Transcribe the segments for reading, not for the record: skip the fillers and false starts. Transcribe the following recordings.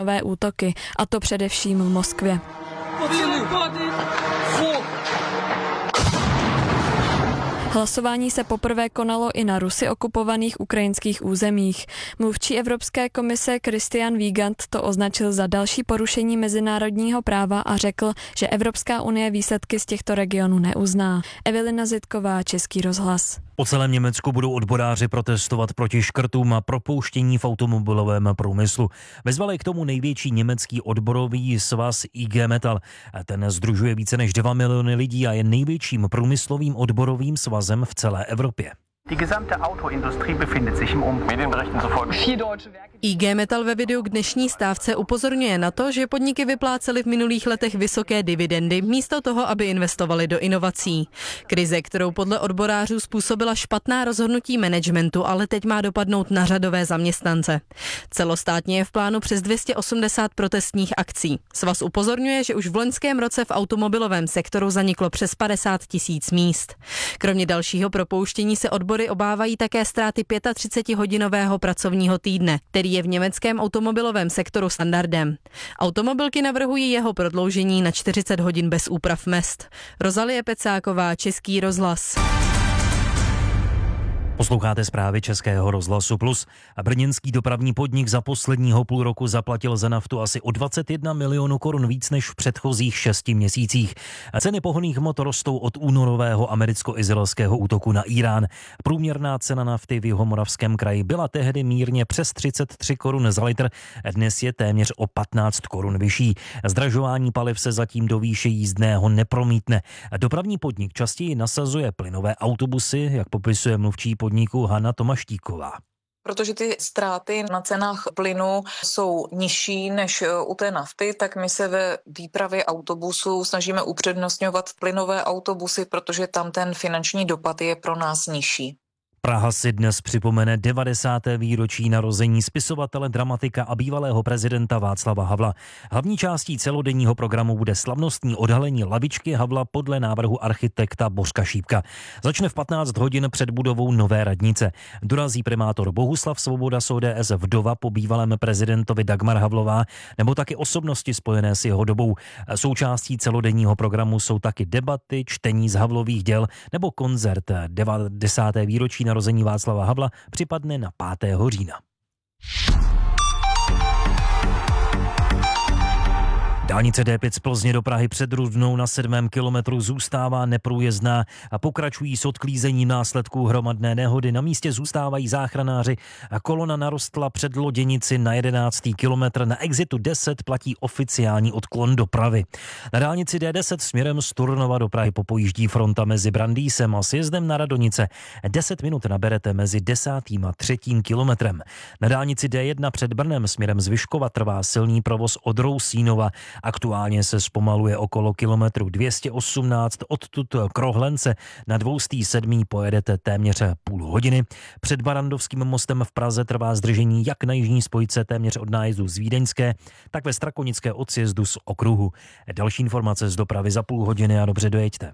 nové útoky, a to především v Moskvě. Hlasování se poprvé konalo i na Rusy okupovaných ukrajinských územích. Mluvčí Evropské komise Christian Wiegand to označil za další porušení mezinárodního práva a řekl, že Evropská unie výsledky z těchto regionů neuzná. Evelina Zitková, Český rozhlas. Po celém Německu budou odboráři protestovat proti škrtům a propouštění v automobilovém průmyslu. Vyzvali k tomu největší německý odborový svaz IG Metall. Ten sdružuje více než 2 miliony lidí a je největším průmyslovým odborovým svazem v celé Evropě. Die gesamte Autoindustrie befindet sich im Umbruch. Medienberichten zufolge. IG Metall ve videu k dnešní stávce upozorňuje na to, že podniky vyplácely v minulých letech vysoké dividendy místo toho, aby investovali do inovací. Krize, kterou podle odborářů způsobila špatná rozhodnutí managementu, ale teď má dopadnout na řadové zaměstnance. Celostátně je v plánu přes 280 protestních akcí. Svaz upozorňuje, že už v loňském roce v automobilovém sektoru zaniklo přes 50 000 míst. Kromě dalšího propouštění se odbory obávají také ztráty 35hodinového pracovního týdne, který je v německém automobilovém sektoru standardem. Automobilky navrhují jeho prodloužení na 40 hodin bez úprav mezd. Rozalie Pecáková, Český rozhlas. Posloucháte zprávy Českého rozhlasu Plus. A brněnský dopravní podnik za posledního půl roku zaplatil za naftu asi o 21 milionů korun víc než v předchozích 6 měsících. Ceny pohonných hmot rostou od únorového americko-izraelského útoku na Irán. Průměrná cena nafty v Jihomoravském kraji byla tehdy mírně přes 33 korun za litr, dnes je téměř o 15 korun vyšší. Zdražování paliv se zatím do výše jízdného nepromítne. Dopravní podnik častěji nasazuje plynové autobusy, jak popisuje mluvčí podniku Hana Tomaštíková. Protože ty ztráty na cenách plynu jsou nižší než u té nafty, tak my se ve výpravě autobusů snažíme upřednostňovat plynové autobusy, protože tam ten finanční dopad je pro nás nižší. Praha si dnes připomene 90. výročí narození spisovatele, dramatika a bývalého prezidenta Václava Havla. Hlavní částí celodenního programu bude slavnostní odhalení lavičky Havla podle návrhu architekta Bořka Šípka. Začne v 15 hodin před budovou nové radnice. Dorazí primátor Bohuslav Svoboda z ODS, vdova po bývalém prezidentovi Dagmar Havlová, nebo taky osobnosti spojené s jeho dobou. Součástí celodenního programu jsou taky debaty, čtení z Havlových děl nebo koncert. 90. výročí narození Václava Havla připadne na 5. října. Dálnice D5 z Plzně do Prahy před Rudnou na 7. kilometru zůstává neprůjezdná a pokračují s odklízením následků hromadné nehody. Na místě zůstávají záchranáři a kolona narostla před Loděnici na 11. kilometr. Na exitu 10 platí oficiální odklon dopravy. Na dálnici D10 směrem z Turnova do Prahy popojíždí fronta mezi Brandýsem a sjezdem na Radonice. 10 minut naberete mezi 10. a 3. kilometrem. Na dálnici D1 před Brnem směrem z Vyškova trvá silný provoz od Rousínova. Aktuálně se zpomaluje okolo kilometru 218, odtud k Rohlence na 207. pojedete téměř půl hodiny. Před Barandovským mostem v Praze trvá zdržení jak na jižní spojce téměř od nájezdu z Vídeňské, tak ve Strakonické od sjezdu z okruhu. Další informace z dopravy za půl hodiny a dobře dojeďte.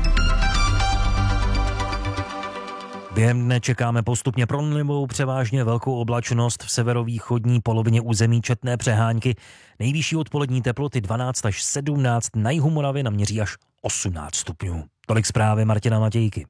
Během dne čekáme postupně proměnlivou, převážně velkou oblačnost, v severovýchodní polovině území četné přehánky. Nejvyšší odpolední teploty 12 až 17, na jihu Moravy naměří až 18 stupňů. Tolik zprávy Martina Matějky.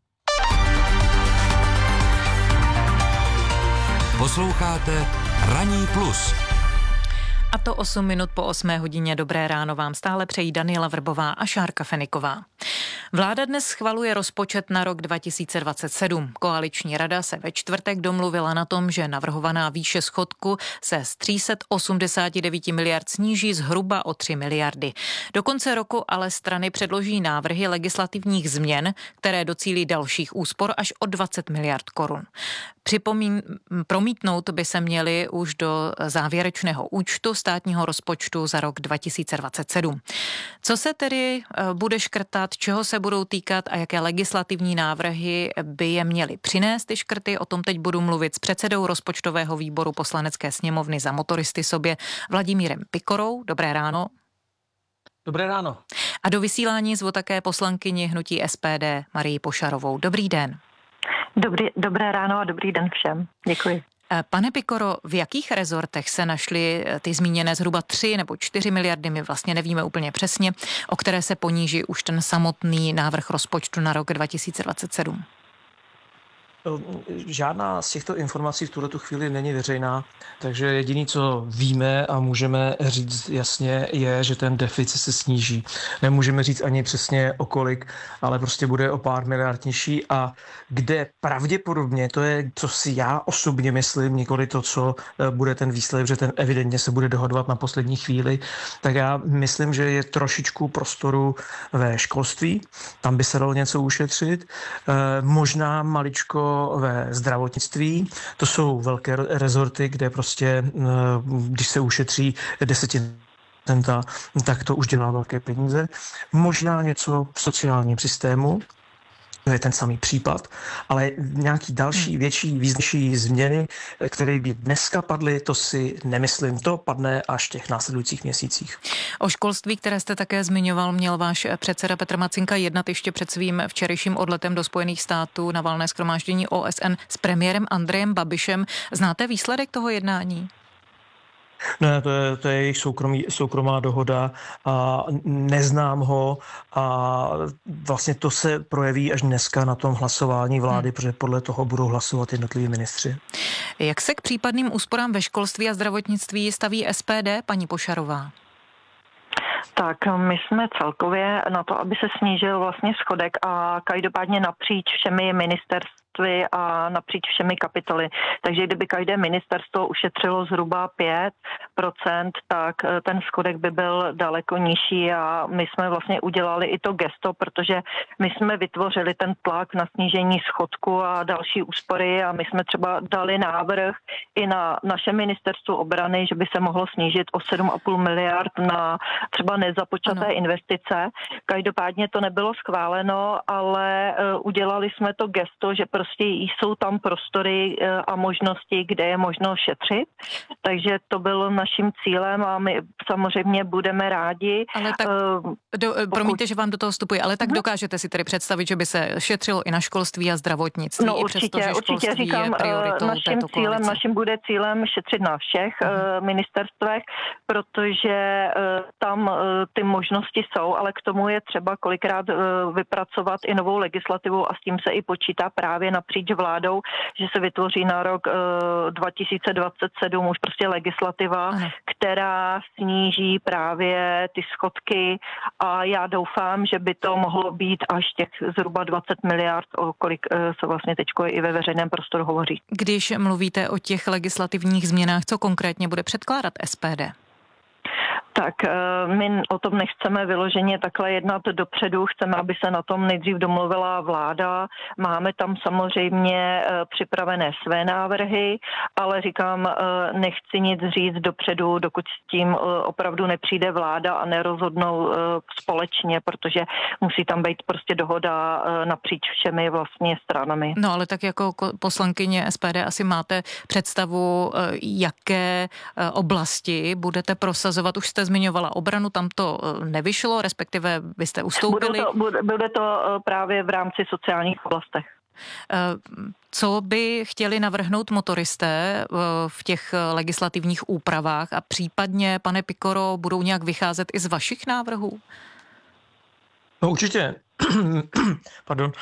Posloucháte Ranní plus. A to 8 minut po 8 hodině. Dobré ráno vám stále přejí Daniela Vrbová a Šárka Feniková. Vláda dnes schvaluje rozpočet na rok 2027. Koaliční rada se ve čtvrtek domluvila na tom, že navrhovaná výše schodku se z 389 miliard sníží zhruba o 3 miliardy. Do konce roku ale strany předloží návrhy legislativních změn, které docílí dalších úspor až o 20 miliard korun. Promítnout by se měly už do závěrečného účtu státního rozpočtu za rok 2027. Co se tedy bude škrtat, čeho se budou týkat a jaké legislativní návrhy by je měly přinést ty škrty, o tom teď budu mluvit s předsedou rozpočtového výboru Poslanecké sněmovny za motoristy sobě Vladimírem Pikorou. Dobré ráno. Dobré ráno. A do vysílání zvu také poslankyni hnutí SPD Marii Pošarovou. Dobrý den. Dobré ráno a dobrý den všem. Děkuji. Pane Pikoro, v jakých rezortech se našly ty zmíněné zhruba 3 nebo 4 miliardy, my vlastně nevíme úplně přesně, o které se poníží už ten samotný návrh rozpočtu na rok 2027? Žádná z těchto informací v tuhletu chvíli není veřejná, takže jediné, co víme a můžeme říct jasně, je, že ten deficit se sníží. Nemůžeme říct ani přesně o kolik, ale prostě bude o pár miliard nižší a kde pravděpodobně, to je, co si já osobně myslím, nikoli to, co bude ten výsledek, že ten evidentně se bude dohodovat na poslední chvíli, tak já myslím, že je trošičku prostoru ve školství, tam by se dalo něco ušetřit, možná maličko ve zdravotnictví. To jsou velké rezorty, kde prostě, když se ušetří 10%, tak to už dělá velké peníze. Možná něco v sociálním systému, to je ten samý případ, ale nějaký další, větší, významnější změny, které by dneska padly, to si nemyslím. To padne až v těch následujících měsících. O školství, které jste také zmiňoval, měl váš předseda Petr Macinka jednat ještě před svým včerejším odletem do Spojených států na valné shromáždění OSN s premiérem Andrejem Babišem. Znáte výsledek toho jednání? Ne, to je jejich soukromá dohoda a neznám ho a vlastně to se projeví až dneska na tom hlasování vlády, protože podle toho budou hlasovat jednotliví ministři. Jak se k případným úsporám ve školství a zdravotnictví staví SPD, paní Pošarová? Tak my jsme celkově na to, aby se snížil vlastně schodek a každopádně napříč všemi ministerstvy a napříč všemi kapitoly. Takže kdyby každé ministerstvo ušetřilo zhruba 5%, tak ten schodek by byl daleko nižší a my jsme vlastně udělali i to gesto, protože my jsme vytvořili ten tlak na snížení schodku a další úspory a my jsme třeba dali návrh i na naše ministerstvo obrany, že by se mohlo snížit o 7,5 miliard na třeba nezapočaté investice. Každopádně to nebylo schváleno, ale udělali jsme to gesto, že prostě jsou tam prostory a možnosti, kde je možno šetřit. Takže to bylo naším cílem a my samozřejmě budeme rádi. Ale tak, promiňte, že vám do toho vstupuji, ale tak dokážete si tedy představit, že by se šetřilo i na školství a zdravotnictví? No určitě říkám, naším bude cílem šetřit na všech ministerstvech, protože tam ty možnosti jsou, ale k tomu je třeba kolikrát vypracovat i novou legislativu a s tím se i počítá právě napříč vládou, že se vytvoří na rok 2027 už prostě legislativa, která sníží právě ty schodky a já doufám, že by to mohlo být až těch zhruba 20 miliard, o kolik se vlastně teďko i ve veřejném prostoru hovoří. Když mluvíte o těch legislativních změnách, co konkrétně bude předkládat SPD? Tak my o tom nechceme vyloženě takhle jednat dopředu, chceme, aby se na tom nejdřív domluvila vláda. Máme tam samozřejmě připravené své návrhy, ale říkám, nechci nic říct dopředu, dokud s tím opravdu nepřijde vláda a nerozhodnou společně, protože musí tam být prostě dohoda napříč všemi vlastně stranami. No ale tak jako poslankyně SPD asi máte představu, jaké oblasti budete prosazovat. Už jste zmiňovala obranu, tam to nevyšlo, respektive vy jste ustoupili. Bude to právě v rámci sociálních oblastech. Co by chtěli navrhnout motoristé v těch legislativních úpravách a případně, pane Pikoro, budou nějak vycházet i z vašich návrhů? No určitě. Pardon.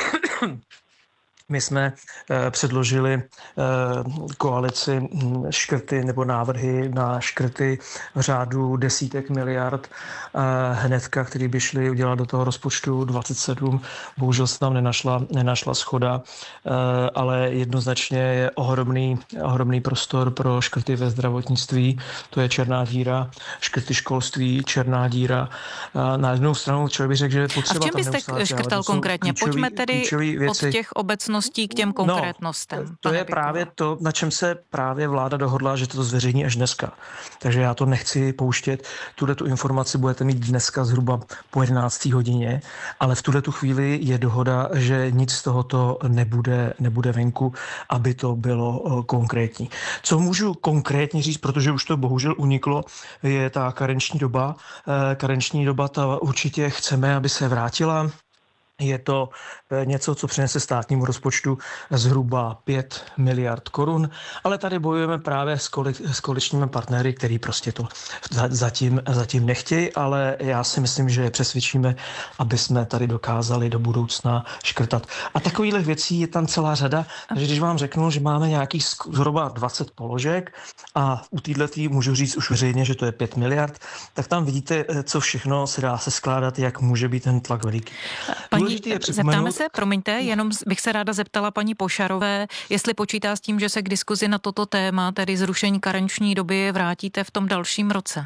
My jsme předložili koalici škrty nebo návrhy na škrty v řádu desítek miliard hnedka, který by šli udělat do toho rozpočtu 27. Bohužel se tam nenašla shoda, ale jednoznačně je ohromný prostor pro škrty ve zdravotnictví. To je černá díra. Škrty školství, černá díra. Na jednu stranu člověk by řekl, že je potřeba. A v čem byste škrtal konkrétně? Pojďme tedy od těch obecností k těm konkrétnostem. No, to je právě to, na čem se právě vláda dohodla, že to zveřejní až dneska. Takže já to nechci pouštět. Tu informaci budete mít dneska zhruba po 11. hodině, ale v tuhletu chvíli je dohoda, že nic z tohoto nebude venku, aby to bylo konkrétní. Co můžu konkrétně říct, protože už to bohužel uniklo, je ta karenční doba. Karenční doba, ta určitě chceme, aby se vrátila. Je to něco, co přinese státnímu rozpočtu zhruba 5 miliard korun, ale tady bojujeme právě s koaličními partnery, který prostě to zatím nechtějí, ale já si myslím, že je přesvědčíme, aby jsme tady dokázali do budoucna škrtat. A takových věcí je tam celá řada, takže když vám řeknu, že máme nějakých zhruba 20 položek a u této můžu říct už veřejně, že to je 5 miliard, tak tam vidíte, co všechno se dá se skládat, jak může být ten tlak veliký. Zeptáme se, promiňte, jenom bych se ráda zeptala paní Pošarové, jestli počítá s tím, že se k diskuzi na toto téma, tedy zrušení karenční doby, vrátíte v tom dalším roce.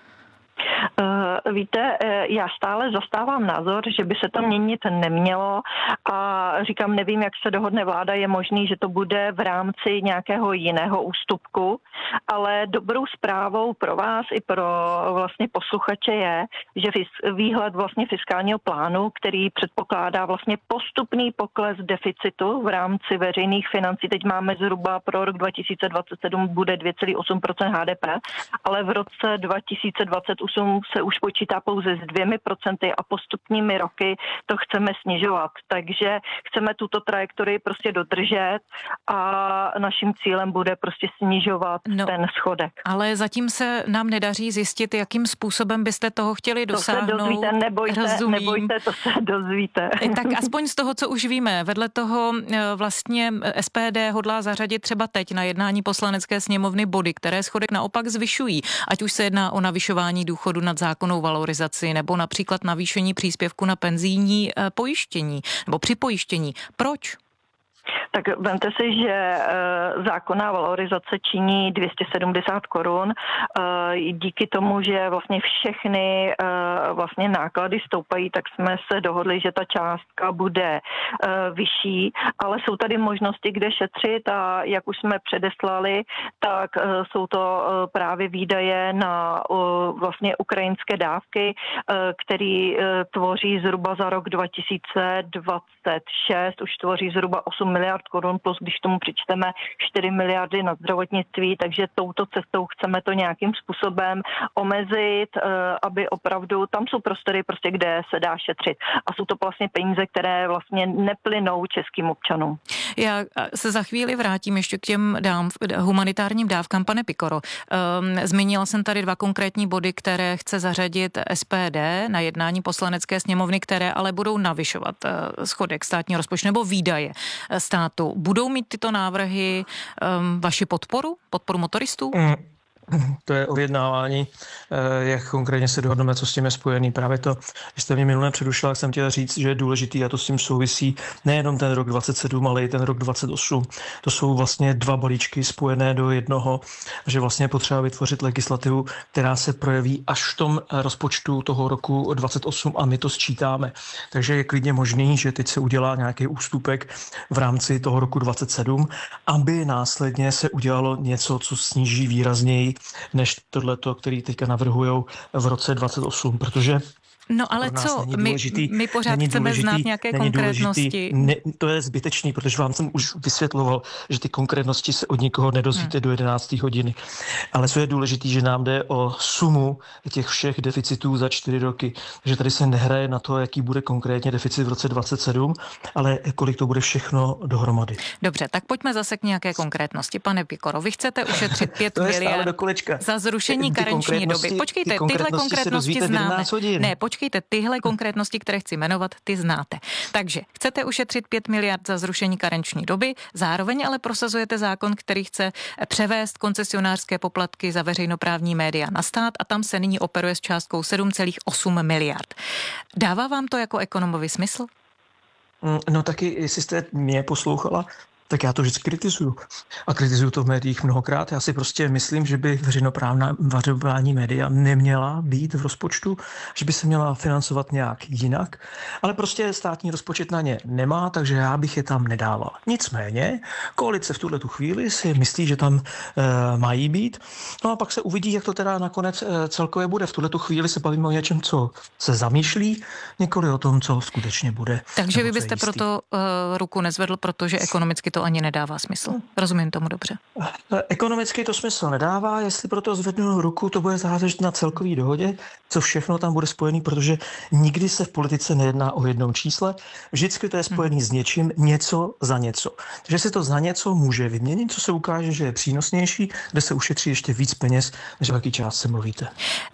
Víte, já stále zastávám názor, že by se to měnit nemělo a říkám, nevím, jak se dohodne vláda, je možný, že to bude v rámci nějakého jiného ústupku, ale dobrou zprávou pro vás i pro vlastně posluchače je, že výhled vlastně fiskálního plánu, který předpokládá vlastně postupný pokles deficitu v rámci veřejných financí, teď máme zhruba pro rok 2027 bude 2,8% HDP, ale v roce 2028 se už počítá pouze s 2% a postupnými roky to chceme snižovat. Takže chceme tuto trajektorii prostě dodržet a naším cílem bude prostě snižovat ten schodek. Ale zatím se nám nedaří zjistit, jakým způsobem byste toho chtěli dosáhnout. To se dozvíte, nebojte, to se dozvíte. Tak aspoň z toho, co už víme. Vedle toho vlastně SPD hodlá zařadit třeba teď na jednání Poslanecké sněmovny body, které schodek naopak zvyšují. Ať už se jedná o navyšování důchodu nad zákonnou valorizaci nebo například navýšení příspěvku na penzijní pojištění nebo připojištění. Proč? Tak vemte si, že zákonná valorizace činí 270 korun. Díky tomu, že vlastně všechny vlastně náklady stoupají, tak jsme se dohodli, že ta částka bude vyšší, ale jsou tady možnosti, kde šetřit a jak už jsme předeslali, tak jsou to právě výdaje na vlastně ukrajinské dávky, který tvoří zhruba za rok 2026, už tvoří zhruba 8 miliard korun, plus když tomu přičteme 4 miliardy na zdravotnictví, takže touto cestou chceme to nějakým způsobem omezit, aby opravdu, tam jsou prostory prostě, kde se dá šetřit. A jsou to vlastně peníze, které vlastně neplynou českým občanům. Já se za chvíli vrátím ještě k těm humanitárním dávkám. Pane Pikoro, zmínila jsem tady 2 konkrétní body, které chce zařadit SPD na jednání Poslanecké sněmovny, které ale budou navyšovat schodek státního rozpočtu nebo výdaje státu. Budou mít tyto návrhy vaši podporu motoristů? To je objednávání, jak konkrétně se dohodneme, co s tím je spojený. Právě to, když jste mě minulé předušila, jsem chtěl říct, že je důležitý a to s tím souvisí nejenom ten rok 27, ale i ten rok 28. To jsou vlastně 2 balíčky spojené do jednoho, že vlastně potřeba vytvořit legislativu, která se projeví až v tom rozpočtu toho roku 28 a my to sčítáme. Takže je klidně možný, že teď se udělá nějaký ústupek v rámci toho roku 27, aby následně se udělalo něco, co sníží výrazněji než tohleto, který teďka navrhujou v roce 28, protože no ale co? My pořád chceme znát nějaké konkrétnosti. To je zbytečný, protože vám jsem už vysvětloval, že ty konkrétnosti se od nikoho nedozvíte do 11. hodiny. Ale co je důležité, že nám jde o sumu těch všech deficitů za 4 roky. Takže tady se nehraje na to, jaký bude konkrétně deficit v roce 27, ale kolik to bude všechno dohromady. Dobře, tak pojďme zase k nějaké konkrétnosti. Pane Pikoro, vy chcete ušetřit 5 miliard za zrušení karenční doby. Počkejte, tyhle konkrétnosti známe. Počkejte, tyhle konkrétnosti, které chci jmenovat, ty znáte. Takže chcete ušetřit 5 miliard za zrušení karenční doby, zároveň ale prosazujete zákon, který chce převést koncesionářské poplatky za veřejnoprávní média na stát a tam se nyní operuje s částkou 7,8 miliard. Dává vám to jako ekonomovi smysl? No taky, jestli jste mě poslouchala, tak já to vždycky kritizuju. A kritizuju to v médiích mnohokrát. Já si prostě myslím, že by veřejnoprávní média neměla být v rozpočtu, že by se měla financovat nějak jinak, ale prostě státní rozpočet na ně nemá, takže já bych je tam nedával. Nicméně, koalice v tuhletu chvíli si myslí, že tam mají být. No a pak se uvidí, jak to teda nakonec celkově bude. V tuhletu chvíli se bavíme o něčem, co se zamýšlí, nikoli o tom, co skutečně bude. Takže vy byste proto ruku nezvedl, protože ekonomicky to to ani nedává smysl. Rozumím tomu dobře. Ekonomicky to smysl nedává, jestli proto zvednu ruku, to bude záležet na celkový dohodě, co všechno tam bude spojený, protože nikdy se v politice nejedná o jednom čísle, vždycky to je spojený s něčím, něco za něco. Takže se to za něco může vyměnit, co se ukáže, že je přínosnější, kde se ušetří ještě víc peněz, než v jaký částce mluvíte.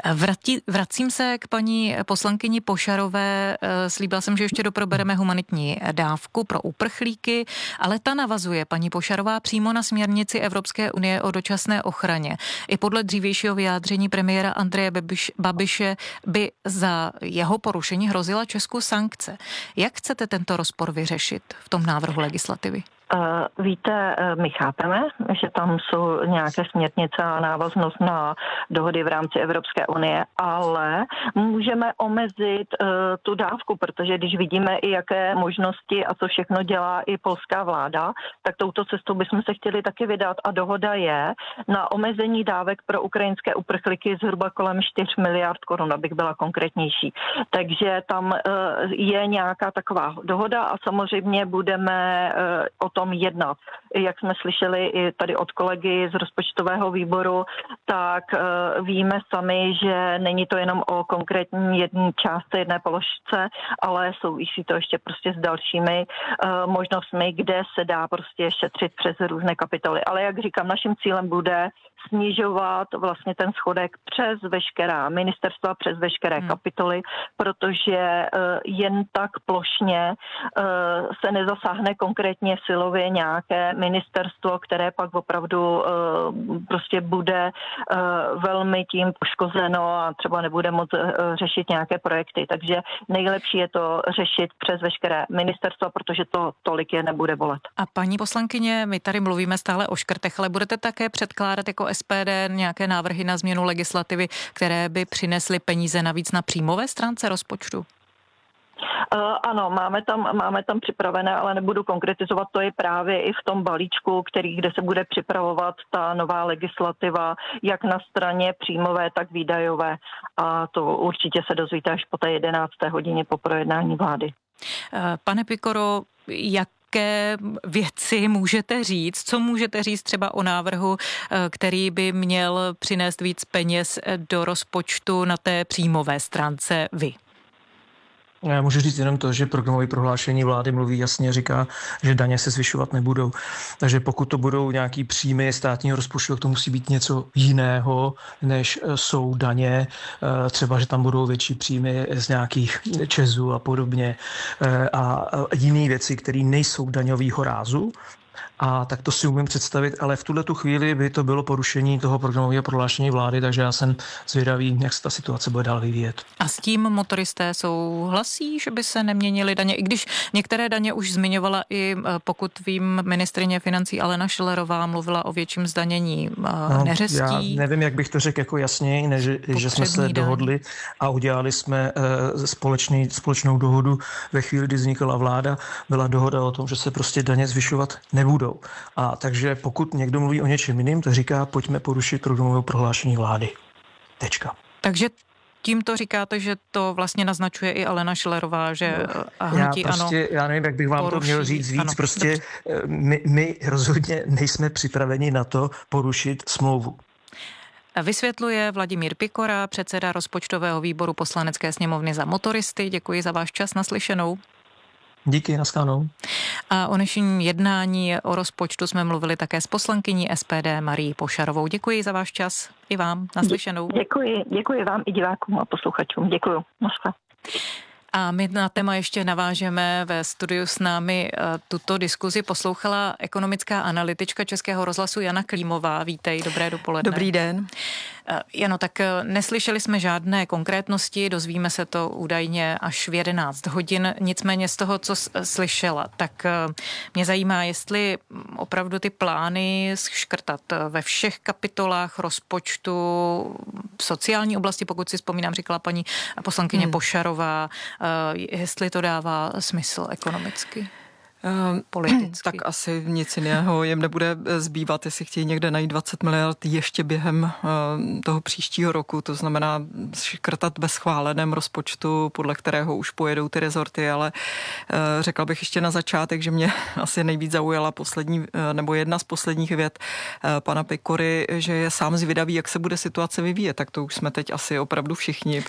Vracím se k paní poslankyni Pošarové. Slíbila jsem, že ještě doprobereme humanitní dávku pro uprchlíky, ale ta navazuje, paní Pošarová, přímo na směrnici Evropské unie o dočasné ochraně. I podle dřívějšího vyjádření premiéra Andreje Babiše by za jeho porušení hrozila Česku sankce. Jak chcete tento rozpor vyřešit v tom návrhu legislativy? Víte, my chápeme, že tam jsou nějaké směrnice a návaznost na dohody v rámci Evropské unie, ale můžeme omezit tu dávku, protože když vidíme i jaké možnosti a co všechno dělá i polská vláda, tak touto cestou bychom se chtěli taky vydat a dohoda je na omezení dávek pro ukrajinské uprchlíky zhruba kolem 4 miliard korun, abych byla konkrétnější. Takže tam je nějaká taková dohoda a samozřejmě budeme o tom jednat. Jak jsme slyšeli i tady od kolegy z rozpočtového výboru, tak víme sami, že není to jenom o konkrétní jedné částce, jedné položce, ale souvisí to ještě prostě s dalšími možnostmi, kde se dá prostě šetřit přes různé kapitoly. Ale jak říkám, naším cílem bude snižovat vlastně ten schodek přes veškerá ministerstva, přes veškeré kapitoly, protože jen tak plošně se nezasáhne konkrétně silově nějaké ministerstvo, které pak opravdu prostě bude velmi tím poškozeno a třeba nebude moc řešit nějaké projekty. Takže nejlepší je to řešit přes veškeré ministerstva, protože to tolik je nebude bolet. A paní poslankyně, my tady mluvíme stále o škrtech, ale budete také předkládat jako SPD nějaké návrhy na změnu legislativy, které by přinesly peníze navíc na příjmové stránce rozpočtu? Ano, máme tam připravené, ale nebudu konkretizovat, to je právě i v tom balíčku, kde se bude připravovat ta nová legislativa, jak na straně příjmové, tak výdajové. A to určitě se dozvíte až po té 11. hodině po projednání vlády. Pane Pikoro, jaké věci můžete říct? Co můžete říct třeba o návrhu, který by měl přinést víc peněz do rozpočtu na té příjmové stránce vy? Já můžu říct jenom to, že programové prohlášení vlády mluví jasně, říká, že daně se zvyšovat nebudou. Takže pokud to budou nějaký příjmy státního rozpočtu, tak to musí být něco jiného, než jsou daně. Třeba, že tam budou větší příjmy z nějakých čezů a podobně. A jiné věci, které nejsou daňového rázu. A tak to si umím představit, ale v tuhletu chvíli by to bylo porušení toho programového prohlášení vlády, takže já jsem zvědavý, jak se ta situace bude dál vyvíjet. A s tím motoristé souhlasí, že by se neměnily daně, i když některé daně už zmiňovala i, pokud vím, ministryně financí Alena Schillerová mluvila o větším zdanění neřestí. Já nevím, jak bych to řekl jako jasněji, než že jsme se dohodli a udělali jsme společnou dohodu ve chvíli, kdy vznikla vláda, byla dohoda o tom, že se prostě daně zvyšovat nebudou. A takže pokud někdo mluví o něčem jiným, tak říká, pojďme porušit programové prohlášení vlády. Tečka. Takže tímto říkáte, že to vlastně naznačuje i Alena Schillerová, že hnutí ANO já nevím, jak bych vám poruší, to měl říct víc. Ano, my rozhodně nejsme připraveni na to porušit smlouvu. Vysvětluje Vladimír Pikora, předseda rozpočtového výboru Poslanecké sněmovny za motoristy. Děkuji za váš čas, naslyšenou. Díky, nashledanou. A o dnešním jednání o rozpočtu jsme mluvili také s poslankyní SPD Marií Pošarovou. Děkuji za váš čas i vám, naslyšenou. Děkuji vám i divákům a posluchačům. Děkuji. Naschle. A my na téma ještě navážeme. Ve studiu s námi tuto diskuzi poslouchala ekonomická analytička Českého rozhlasu Jana Klímová. Vítej, dobré dopoledne. Dobrý den. Jano, tak neslyšeli jsme žádné konkrétnosti, dozvíme se to údajně až v 11 hodin, nicméně z toho, co slyšela, tak mě zajímá, jestli opravdu ty plány škrtat ve všech kapitolách rozpočtu v sociální oblasti, pokud si vzpomínám, říkala paní poslankyně Pošarová, jestli to dává smysl ekonomicky. politicky? Tak asi nic jiného jim nebude zbývat, jestli chtějí někde najít 20 miliard ještě během toho příštího roku, to znamená škrtat ve schváleném rozpočtu, podle kterého už pojedou ty rezorty, ale řekla bych ještě na začátek, že mě asi nejvíc zaujala jedna z posledních vět pana Pikory, že je sám zvědavý, jak se bude situace vyvíjet. Tak to už jsme teď asi opravdu všichni,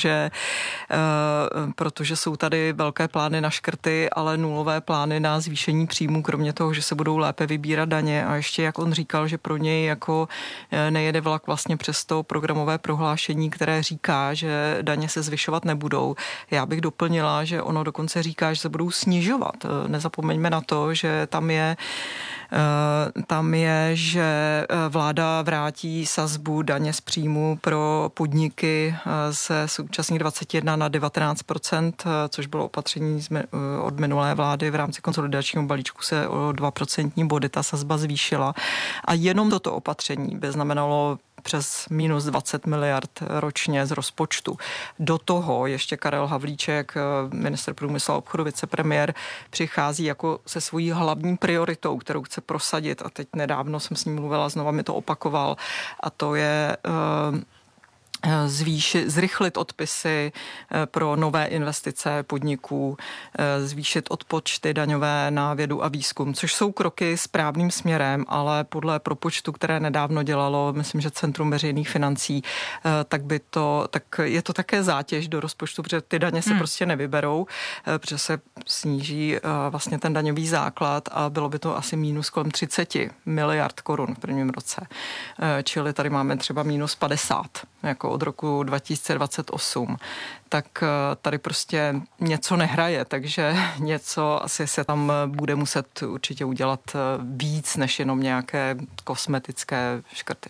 protože jsou tady velké plány na škrty, ale nulové plány na zvýšení příjmů, kromě toho, že se budou lépe vybírat daně. A ještě, jak on říkal, že pro něj jako nejede vlak vlastně přes to programové prohlášení, které říká, že daně se zvyšovat nebudou. Já bych doplnila, že ono dokonce říká, že se budou snižovat. Nezapomeňme na to, že tam je, že vláda vrátí sazbu daně z příjmu pro podniky ze současných 21 na 19%, což bylo opatření od minulé vlády. V rámci konsolidačního balíčku se o 2% body ta sazba zvýšila. A jenom toto opatření by znamenalo přes minus 20 miliard ročně z rozpočtu. Do toho ještě Karel Havlíček, ministr průmyslu a obchodu, vicepremiér, přichází jako se svojí hlavní prioritou, kterou chce prosadit. A teď nedávno jsem s ním mluvila, znova mi to opakoval. A to je zrychlit odpisy pro nové investice podniků, zvýšit odpočty daňové na vědu a výzkum, což jsou kroky správným směrem, ale podle propočtu, které nedávno dělalo, myslím, že Centrum veřejných financí, tak je to také zátěž do rozpočtu, protože ty daně se prostě nevyberou, protože se sníží vlastně ten daňový základ a bylo by to asi mínus kolem 30 miliard korun v prvním roce. Čili tady máme třeba mínus 50, jako od roku 2028, tak tady prostě něco nehraje, takže něco asi se tam bude muset určitě udělat víc, než jenom nějaké kosmetické škrty.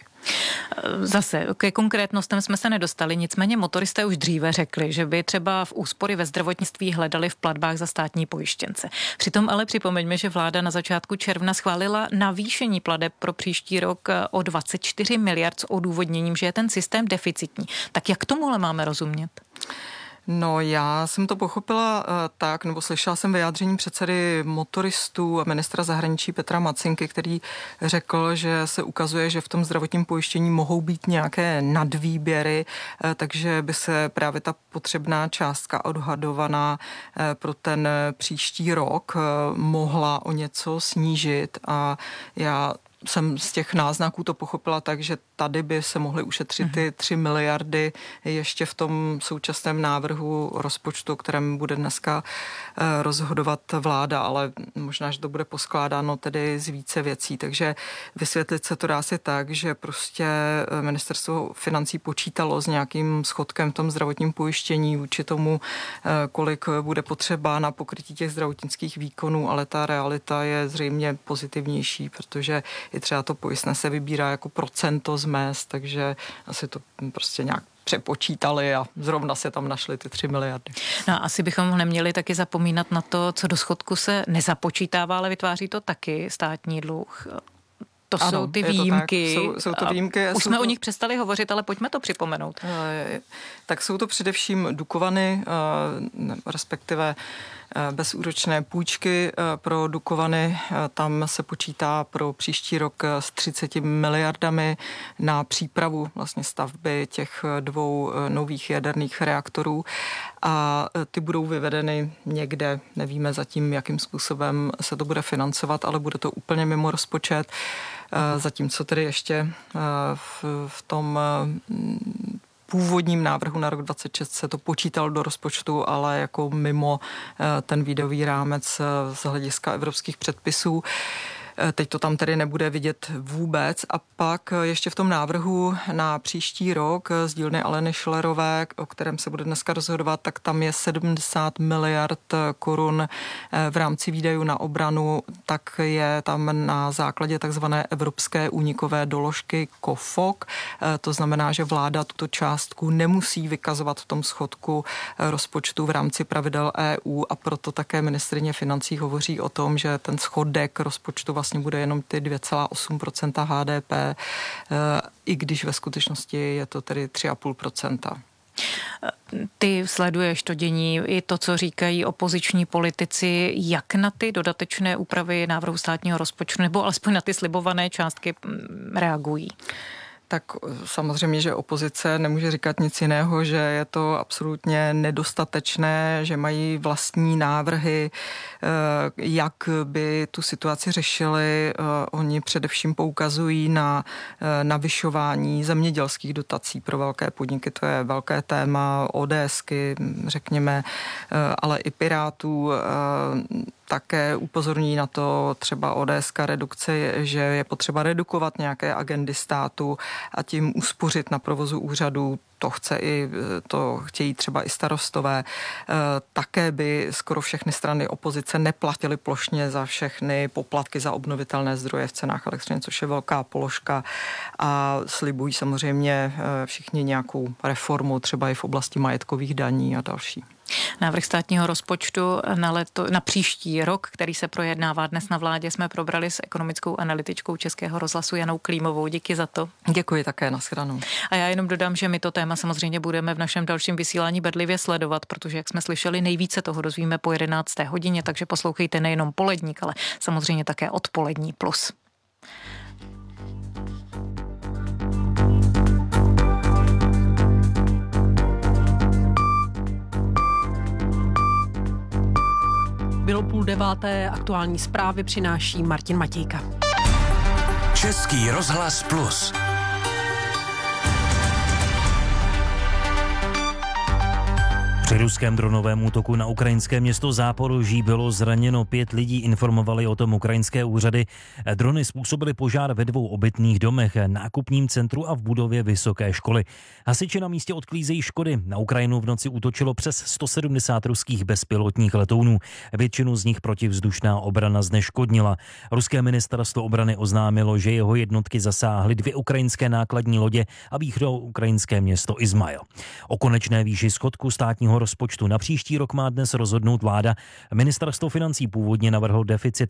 Zase ke konkrétnostem jsme se nedostali, nicméně motoristé už dříve řekli, že by třeba v úspory ve zdravotnictví hledali v platbách za státní pojištěnce. Přitom ale připomeňme, že vláda na začátku června schválila navýšení plateb pro příští rok o 24 miliard s odůvodněním, že je ten systém deficitní. Tak jak tomuhle máme rozumět? No, já jsem to pochopila tak, nebo slyšela jsem vyjádření předsedy motoristů a ministra zahraničí Petra Macinky, který řekl, že se ukazuje, že v tom zdravotním pojištění mohou být nějaké nadvýběry, takže by se právě ta potřebná částka odhadovaná pro ten příští rok mohla o něco snížit a já jsem z těch náznaků to pochopila tak, že tady by se mohly ušetřit ty 3 miliardy ještě v tom současném návrhu rozpočtu, o kterém bude dneska rozhodovat vláda, ale možná, že to bude poskládáno tedy z více věcí. Takže vysvětlit se to dá si tak, že prostě ministerstvo financí počítalo s nějakým schodkem v tom zdravotním pojištění vůči tomu, kolik bude potřeba na pokrytí těch zdravotnických výkonů, ale ta realita je zřejmě pozitivnější, protože i třeba to pojistné se vybírá jako procento z mezd, takže asi to prostě nějak přepočítali a zrovna se tam našly ty 3 miliardy. No a asi bychom neměli taky zapomínat na to, co do schodku se nezapočítává, ale vytváří to taky státní dluh. To ano, jsou ty výjimky. Jsou to výjimky. Už jsme o nich přestali hovořit, ale pojďme to připomenout. Tak jsou to především Dukovany, respektive bezúročné půjčky pro Dukovany. Tam se počítá pro příští rok s 30 miliardami na přípravu vlastně stavby těch 2 nových jaderných reaktorů a ty budou vyvedeny někde, nevíme zatím, jakým způsobem se to bude financovat, ale bude to úplně mimo rozpočet. Zatímco tedy ještě v tom původním návrhu na rok 2026 se to počítalo do rozpočtu, ale jako mimo ten výdajový rámec z hlediska evropských předpisů. Teď to tam tedy nebude vidět vůbec. A pak ještě v tom návrhu na příští rok z dílny Aleny Schillerové, o kterém se bude dneska rozhodovat, tak tam je 70 miliard korun v rámci výdajů na obranu, tak je tam na základě takzvané evropské únikové doložky KOFOK. To znamená, že vláda tuto částku nemusí vykazovat v tom schodku rozpočtu v rámci pravidel EU a proto také ministryně financí hovoří o tom, že ten schodek rozpočtu vlastně bude jenom ty 2,8% HDP, i když ve skutečnosti je to tedy 3,5%. Ty sleduješ to dění, i to, co říkají opoziční politici, jak na ty dodatečné úpravy návrhu státního rozpočtu nebo alespoň na ty slibované částky reagují? Tak samozřejmě, že opozice nemůže říkat nic jiného, že je to absolutně nedostatečné, že mají vlastní návrhy, jak by tu situaci řešili. Oni především poukazují na navyšování zemědělských dotací pro velké podniky. To je velké téma ODSky, řekněme, ale i Pirátů. Také upozorní na to třeba ODSka redukce, že je potřeba redukovat nějaké agendy státu a tím uspořit na provozu úřadu. To chtějí třeba i starostové. Také by skoro všechny strany opozice neplatily plošně za všechny poplatky za obnovitelné zdroje v cenách elektřiny, což je velká položka, a slibují samozřejmě všichni nějakou reformu, třeba i v oblasti majetkových daní a další. Návrh státního rozpočtu na příští rok, který se projednává dnes na vládě, jsme probrali s ekonomickou analytičkou Českého rozhlasu Janou Klímovou. Díky za to. Děkuji také, nashledanou. A já jenom dodám, že my to téma samozřejmě budeme v našem dalším vysílání bedlivě sledovat, protože, jak jsme slyšeli, nejvíce toho dozvíme po 11. hodině, takže poslouchejte nejenom Poledník, ale samozřejmě také Odpolední plus. Bylo 8:30, aktuální zprávy přináší Martin Matějka. Český rozhlas plus. Při ruském dronovém útoku na ukrajinské město Záporoží bylo zraněno 5 lidí, informovali o tom ukrajinské úřady. Drony způsobily požár ve 2 obytných domech, nákupním centru a v budově vysoké školy. Hasiči na místě odklízejí škody. Na Ukrajinu v noci útočilo přes 170 ruských bezpilotních letounů. Většinu z nich protivzdušná obrana zneškodnila. Ruské ministerstvo obrany oznámilo, že jeho jednotky zasáhly 2 ukrajinské nákladní lodě a východoukrajinské město Izmail. O konečné výši schodku státního rozpočtu na příští rok má dnes rozhodnout vláda. Ministerstvo financí původně navrhlo deficit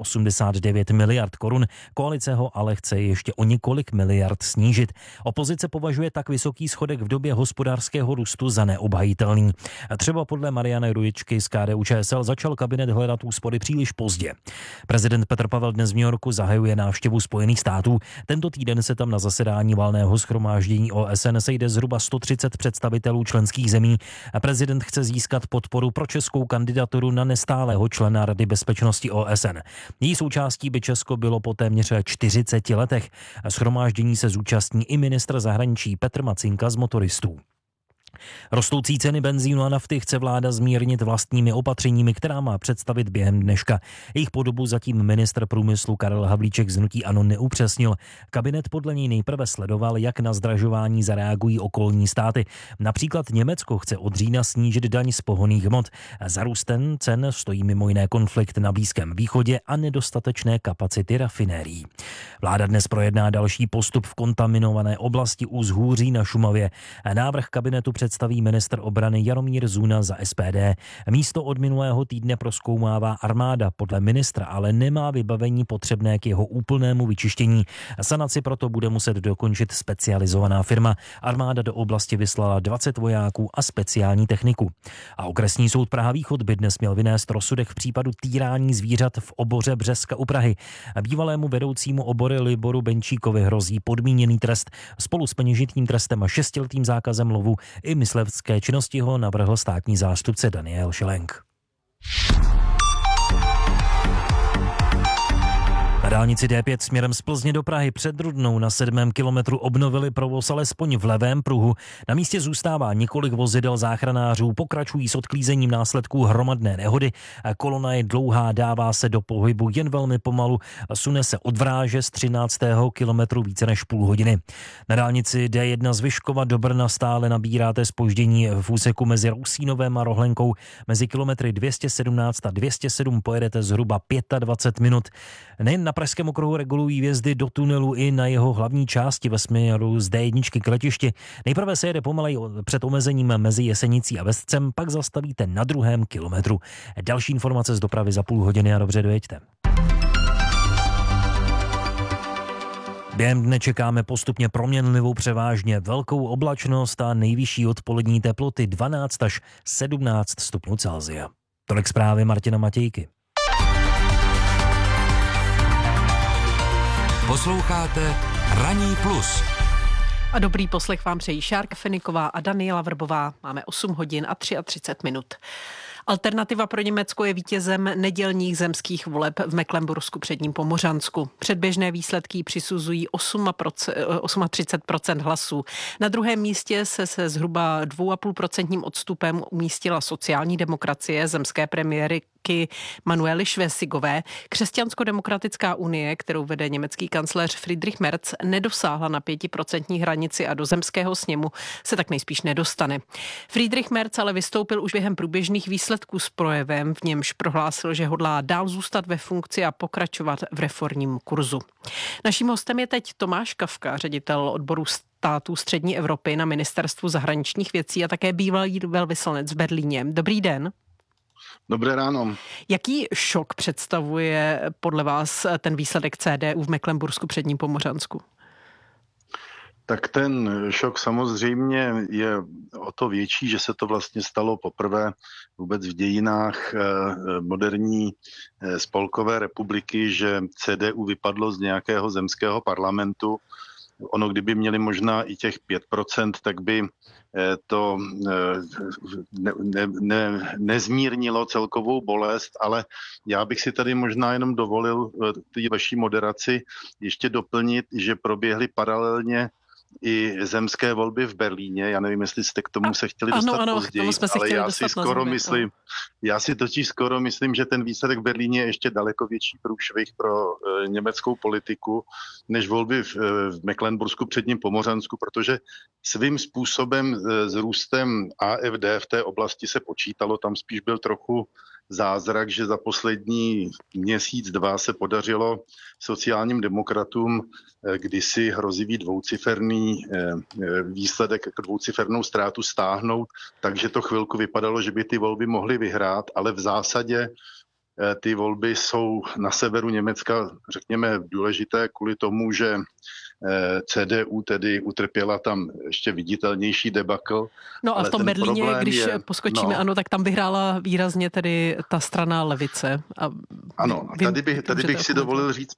389 miliard korun. Koalice ho ale chce ještě o několik miliard snížit. Opozice považuje tak vysoký schodek v době hospodářského růstu za neobhajitelný. Třeba podle Mariany Rujičky z KDU-ČSL začal kabinet hledat úspory příliš pozdě. Prezident Petr Pavel dnes v New Yorku zahajuje návštěvu Spojených států. Tento týden se tam na zasedání valného shromáždění OSN sejde zhruba 130 představitelů členských zemí. Prezident chce získat podporu pro českou kandidaturu na nestálého člena Rady bezpečnosti OSN. Její součástí by Česko bylo po téměř 40 letech. Shromáždění se zúčastní i ministr zahraničí Petr Macinka z Motoristů. Rostoucí ceny benzínu a nafty chce vláda zmírnit vlastními opatřeními, která má představit během dneška. Jejich podobu zatím ministr průmyslu Karel Havlíček z hnutí ANO neupřesnil. Kabinet podle něj nejprve sledoval, jak na zdražování zareagují okolní státy. Například Německo chce od října snížit daň z pohonných hmot. Za růstem cen stojí mimo jiné konflikt na Blízkém východě a nedostatečné kapacity rafinérií. Vláda dnes projedná další postup v kontaminované oblasti u Zhůří na Šumavě. Návrh kabinetu představí ministr obrany Jaromír Zuna za SPD. Místo od minulého týdne prozkoumává armáda. Podle ministra ale nemá vybavení potřebné k jeho úplnému vyčištění. Sanaci proto bude muset dokončit specializovaná firma. Armáda do oblasti vyslala 20 vojáků a speciální techniku. A okresní soud Praha Východ by dnes měl vynést rozsudek v případu týrání zvířat v Oboře Břeska u Prahy. Bývalému vedoucímu obory Liboru Benčíkovi hrozí podmíněný trest. Spolu s peněžitým trestem a 6letým zákazem lovu i myslivské činnosti ho navrhl státní zástupce Daniel Šelenk. Na dálnici D5 směrem z Plzně do Prahy před Rudnou na 7. kilometru obnovili provoz alespoň v levém pruhu. Na místě zůstává několik vozidel záchranářů, pokračují s odklízením následků hromadné nehody. Kolona je dlouhá, dává se do pohybu jen velmi pomalu a sune se od Vráže z 13. kilometru více než půl hodiny. Na dálnici D1 z Vyškova do Brna stále nabíráte zpoždění v úseku mezi Rousínovem a Rohlenkou. Mezi kilometry 217 a 207 pojedete zhruba 25 minut. Nejen na Pražském okruhu regulují vjezdy do tunelu i na jeho hlavní části ve směru z D1 k letišti. Nejprve se jede pomalej před omezením mezi Jesenicí a Vescem, pak zastavíte na 2. kilometru. Další informace z dopravy za půl hodiny a dobře dojeďte. Během dne čekáme postupně proměnlivou převážně velkou oblačnost a nejvyšší odpolední teploty 12 až 17 stupňů Celsia. Tolik zprávy Martina Matějky. Posloucháte Ranní plus. A dobrý poslech vám přejí Šárka Feniková a Daniela Vrbová. Máme 8 hodin a 33 minut. Alternativa pro Německo je vítězem nedělních zemských voleb v Mecklenbursku předním Pomořansku. Předběžné výsledky přisuzují 38% hlasů. Na druhém místě se zhruba 2,5% odstupem umístila sociální demokracie zemské premiérky Manuely Schwessigové. Křesťansko-demokratická unie, kterou vede německý kancléř Friedrich Merz, nedosáhla na 5% hranici a do zemského sněmu se tak nejspíš nedostane. Friedrich Merz ale vystoupil už během průběžných výsledků s projevem, v němž prohlásil, že hodlá dál zůstat ve funkci a pokračovat v reformním kurzu. Naším hostem je teď Tomáš Kafka, ředitel odboru států střední Evropy na Ministerstvu zahraničních věcí a také bývalý velvyslanec v Berlíně. Dobrý den. Dobré ráno. Jaký šok představuje podle vás ten výsledek CDU v Mecklenbursku předním Pomořansku? Tak ten šok samozřejmě je o to větší, že se to vlastně stalo poprvé vůbec v dějinách moderní spolkové republiky, že CDU vypadlo z nějakého zemského parlamentu. Ono, kdyby měli možná i těch 5%, tak by to nezmírnilo celkovou bolest, ale já bych si tady možná jenom dovolil ty vaší moderaci ještě doplnit, že proběhly paralelně i zemské volby v Berlíně. Já nevím, jestli jste k tomu se chtěli dostat později, ale já si totiž skoro myslím, že ten výsledek v Berlíně je ještě daleko větší průšvih pro německou politiku než volby v Mecklenbursku předním Pomořansku, protože svým způsobem s růstem AfD v té oblasti se počítalo, tam spíš byl trochu zázrak, že za poslední měsíc, dva se podařilo sociálním demokratům kdysi hrozivý dvouciferný výsledek, dvoucifernou ztrátu stáhnout, takže to chvilku vypadalo, že by ty volby mohly vyhrát, ale v zásadě ty volby jsou na severu Německa, řekněme, důležité kvůli tomu, že CDU tedy utrpěla tam ještě viditelnější debakl. No a v tom Berlíně, když poskočíme, ano, tak tam vyhrála výrazně tedy ta strana levice. Ano, tady bych si dovolil říct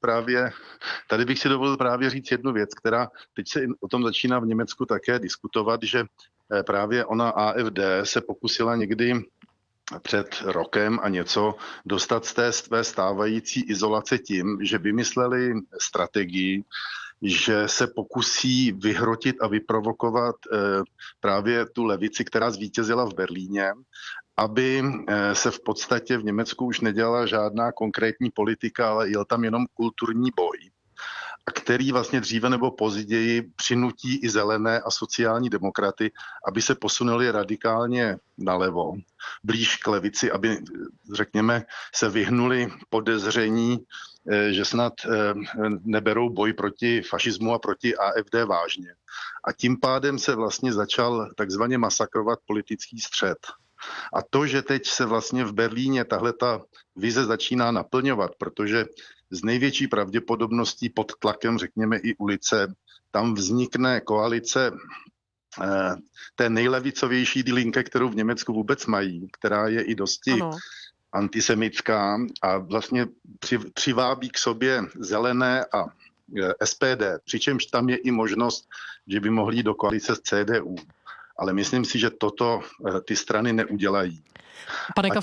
právě říct jednu věc, která teď se o tom začíná v Německu také diskutovat, že právě ona AfD se pokusila někdy před rokem a něco dostat z té své stávající izolace tím, že vymysleli strategii, že se pokusí vyhrotit a vyprovokovat právě tu levici, která zvítězila v Berlíně, aby se v podstatě v Německu už nedělala žádná konkrétní politika, ale jel tam jenom kulturní boj, a který vlastně dříve nebo později přinutí i zelené a sociální demokraty, aby se posunuli radikálně nalevo, blíž k levici, aby, řekněme, se vyhnuli podezření, že snad neberou boj proti fašismu a proti AfD vážně. A tím pádem se vlastně začal takzvaně masakrovat politický střet. A to, že teď se vlastně v Berlíně tahleta vize začíná naplňovat, protože z největší pravděpodobností pod tlakem, řekněme, i ulice, tam vznikne koalice té nejlevicovější linke, kterou v Německu vůbec mají, která je i dosti antisemitská a vlastně přivábí k sobě zelené a SPD, přičemž tam je i možnost, že by mohli jít do koalice s CDU. Ale myslím si, že toto ty strany neudělají. A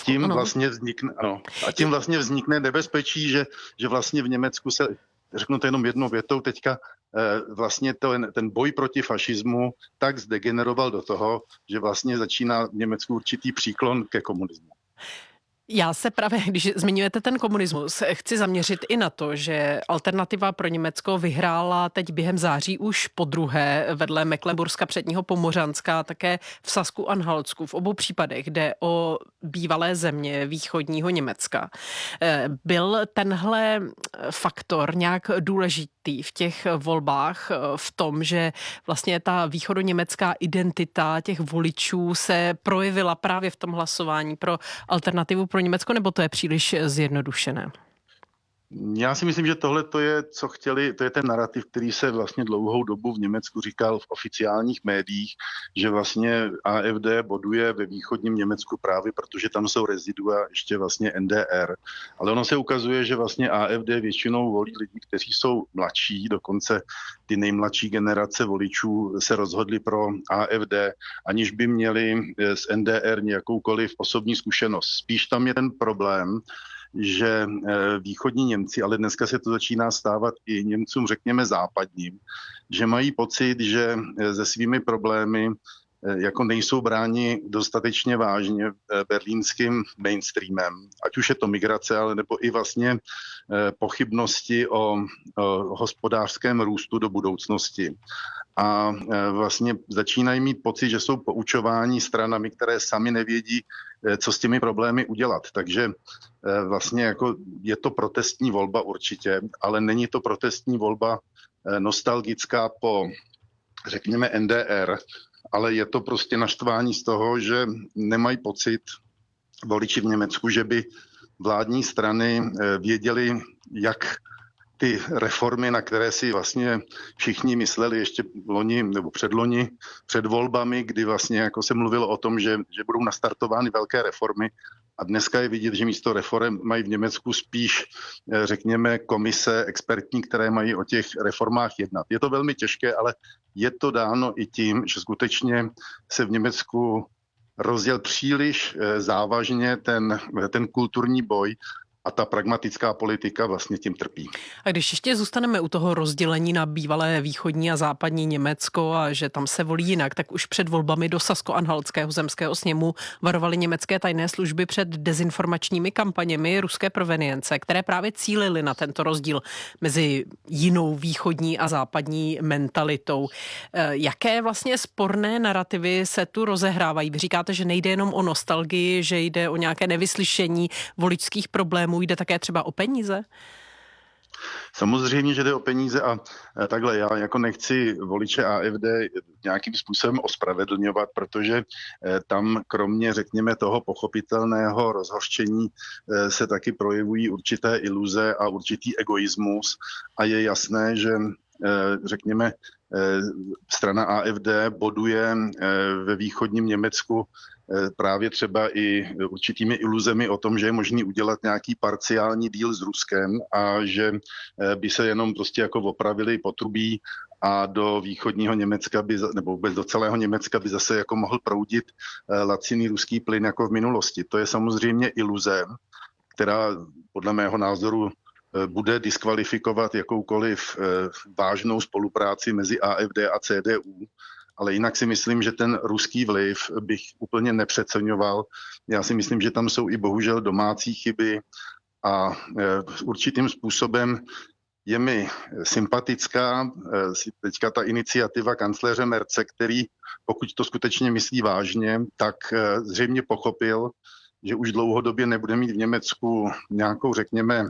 tím vlastně vznikne nebezpečí, že vlastně v Německu se, řeknu to jenom jednou větou, teďka vlastně ten boj proti fašismu tak zdegeneroval do toho, že vlastně začíná v Německu určitý příklon ke komunismu. Já se právě, když zmiňujete ten komunismus, chci zaměřit i na to, že Alternativa pro Německo vyhrála teď během září už podruhé vedle Mecklenburska předního Pomořanska, také v Sasku-Anhaltsku. V obou případech jde o bývalé země východního Německa. Byl tenhle faktor nějak důležitý v těch volbách v tom, že vlastně ta východoněmecká identita těch voličů se projevila právě v tom hlasování pro Alternativu pro Německo, nebo to je příliš zjednodušené? Já si myslím, že tohle to je, co chtěli, to je ten narrativ, který se vlastně dlouhou dobu v Německu říkal v oficiálních médiích, že vlastně AfD boduje ve východním Německu právě protože tam jsou rezidua ještě vlastně NDR. Ale ono se ukazuje, že vlastně AfD většinou volí lidi, kteří jsou mladší, dokonce ty nejmladší generace voličů se rozhodli pro AfD, aniž by měli z NDR nějakoukoliv osobní zkušenost. Spíš tam je ten problém, že východní Němci, ale dneska se to začíná stávat i Němcům, řekněme západním, že mají pocit, že se svými problémy jako nejsou bráni dostatečně vážně berlínským mainstreamem, ať už je to migrace, ale nebo i vlastně pochybnosti o hospodářském růstu do budoucnosti. A vlastně začínají mít pocit, že jsou poučováni stranami, které sami nevědí, co s těmi problémy udělat. Takže vlastně jako je to protestní volba určitě, ale není to protestní volba nostalgická po, řekněme, NDR, ale je to prostě naštvání z toho, že nemají pocit voliči v Německu, že by vládní strany věděli, jak ty reformy, na které si vlastně všichni mysleli ještě loni nebo předloni, před volbami, kdy vlastně jako se mluvilo o tom, že budou nastartovány velké reformy, a dneska je vidět, že místo reform mají v Německu spíš, řekněme, komise expertní, které mají o těch reformách jednat. Je to velmi těžké, ale je to dáno i tím, že skutečně se v Německu rozděl příliš závažně ten kulturní boj, a ta pragmatická politika vlastně tím trpí. A když ještě zůstaneme u toho rozdělení na bývalé východní a západní Německo a že tam se volí jinak, tak už před volbami do Sasko-Anhaltského zemského sněmu varovaly německé tajné služby před dezinformačními kampaněmi ruské provenience, které právě cílily na tento rozdíl mezi jinou východní a západní mentalitou. Jaké vlastně sporné narrativy se tu rozehrávají? Vy říkáte, že nejde jenom o nostalgii, že jde o nějaké nevyslyšení voličských problémů, jde také třeba o peníze? Samozřejmě, že jde o peníze a takhle já jako nechci voliče AfD nějakým způsobem ospravedlňovat, protože tam kromě, řekněme, toho pochopitelného rozhořčení se taky projevují určité iluze a určitý egoismus a je jasné, že řekněme, strana AfD boduje ve východním Německu právě třeba i určitými iluzemi o tom, že je možný udělat nějaký parciální díl s Ruskem a že by se jenom prostě jako opravili potrubí a do východního Německa nebo vůbec do celého Německa by zase jako mohl proudit laciný ruský plyn jako v minulosti. To je samozřejmě iluze, která podle mého názoru bude diskvalifikovat jakoukoliv vážnou spolupráci mezi AfD a CDU, ale jinak si myslím, že ten ruský vliv bych úplně nepřeceňoval. Já si myslím, že tam jsou i bohužel domácí chyby a určitým způsobem je mi sympatická teďka ta iniciativa kancléře Merze, který, pokud to skutečně myslí vážně, tak zřejmě pochopil, že už dlouhodobě nebude mít v Německu nějakou, řekněme,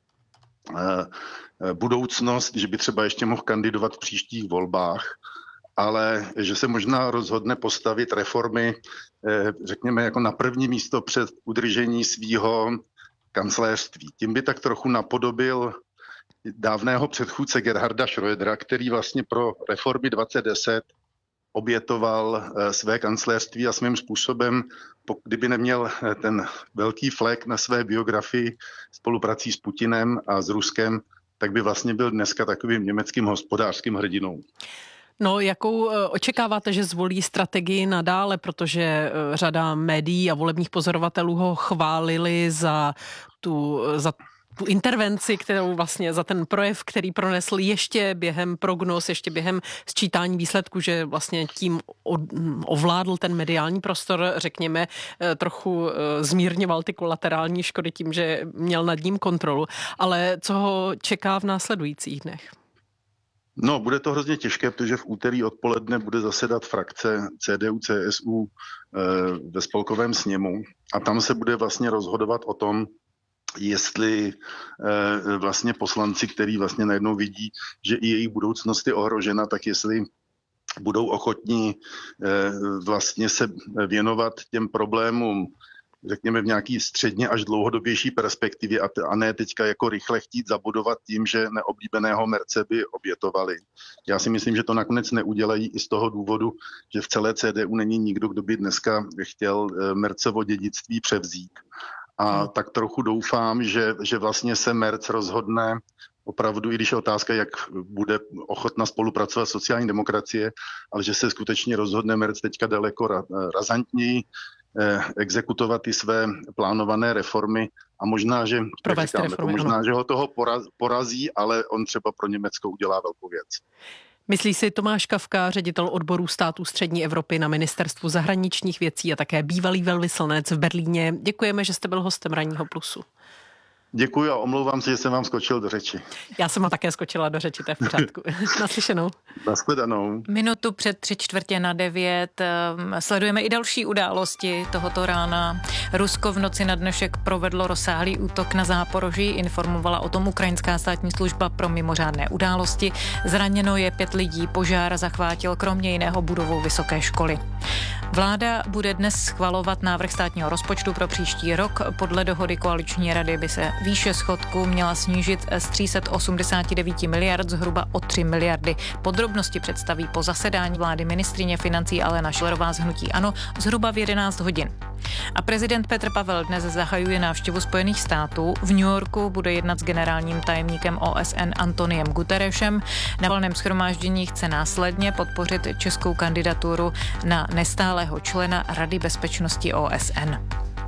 budoucnost, že by třeba ještě mohl kandidovat v příštích volbách, ale že se možná rozhodne postavit reformy, řekněme, jako na první místo před udržení svýho kancléřství. Tím by tak trochu napodobil dávného předchůdce Gerharda Schrödera, který vlastně pro reformy 2010 obětoval své kancléřství a svým způsobem, kdyby neměl ten velký flek na své biografii spoluprací s Putinem a s Ruskem, tak by vlastně byl dneska takovým německým hospodářským hrdinou. No, jakou očekáváte, že zvolí strategii nadále, protože řada médií a volebních pozorovatelů ho chválili za tu intervenci, kterou vlastně za ten projev, který pronesl ještě během prognóz, ještě během sčítání výsledků, že vlastně tím ovládl ten mediální prostor, řekněme, trochu zmírňoval ty kolaterální škody tím, že měl nad ním kontrolu. Ale co ho čeká v následujících dnech? No, bude to hrozně těžké, protože v úterý odpoledne bude zasedat frakce CDU-CSU ve spolkovém sněmu a tam se bude vlastně rozhodovat o tom, jestli vlastně poslanci, kteří vlastně najednou vidí, že i jejich budoucnost je ohrožena, tak jestli budou ochotní vlastně se věnovat těm problémům řekněme, v nějaký středně až dlouhodobější perspektivě a ne teďka jako rychle chtít zabudovat tím, že neoblíbeného Merce by obětovali. Já si myslím, že to nakonec neudělají i z toho důvodu, že v celé CDU není nikdo, kdo by dneska chtěl Mercevo dědictví převzít. A tak trochu doufám, že vlastně se Merc rozhodne opravdu, i když je otázka, jak bude ochotna spolupracovat sociální demokracie, ale že se skutečně rozhodne Merc teďka daleko razantněji exekutovat ty své plánované reformy a možná, že ho toho porazí, ale on třeba pro Německo udělá velkou věc. Myslí si Tomáš Kafka, ředitel odboru států střední Evropy na Ministerstvu zahraničních věcí a také bývalý velvyslanec v Berlíně. Děkujeme, že jste byl hostem Ranního plusu. Děkuji a omlouvám se, že jsem vám skočil do řeči. Já jsem také skočila do řeči, to je v pořádku. Naslyšenou. Nashledanou. Minutu před 8:45 sledujeme i další události tohoto rána. Rusko v noci na dnešek provedlo rozsáhlý útok na Záporoží, informovala o tom ukrajinská státní služba pro mimořádné události. Zraněno je 5 lidí, požár zachvátil kromě jiného budovu vysoké školy. Vláda bude dnes schvalovat návrh státního rozpočtu pro příští rok. Podle dohody koaliční rady by se výše schodku měla snížit z 389 miliard zhruba o 3 miliardy. Podrobnosti představí po zasedání vlády ministryně financí Alena Schillerová z hnutí ANO zhruba v 11 hodin. A prezident Petr Pavel dnes zahajuje návštěvu Spojených států. V New Yorku bude jednat s generálním tajemníkem OSN Antoniem Guterresem. Na valném shromáždění chce následně podpořit českou kandidaturu na nestálého člena Rady bezpečnosti OSN.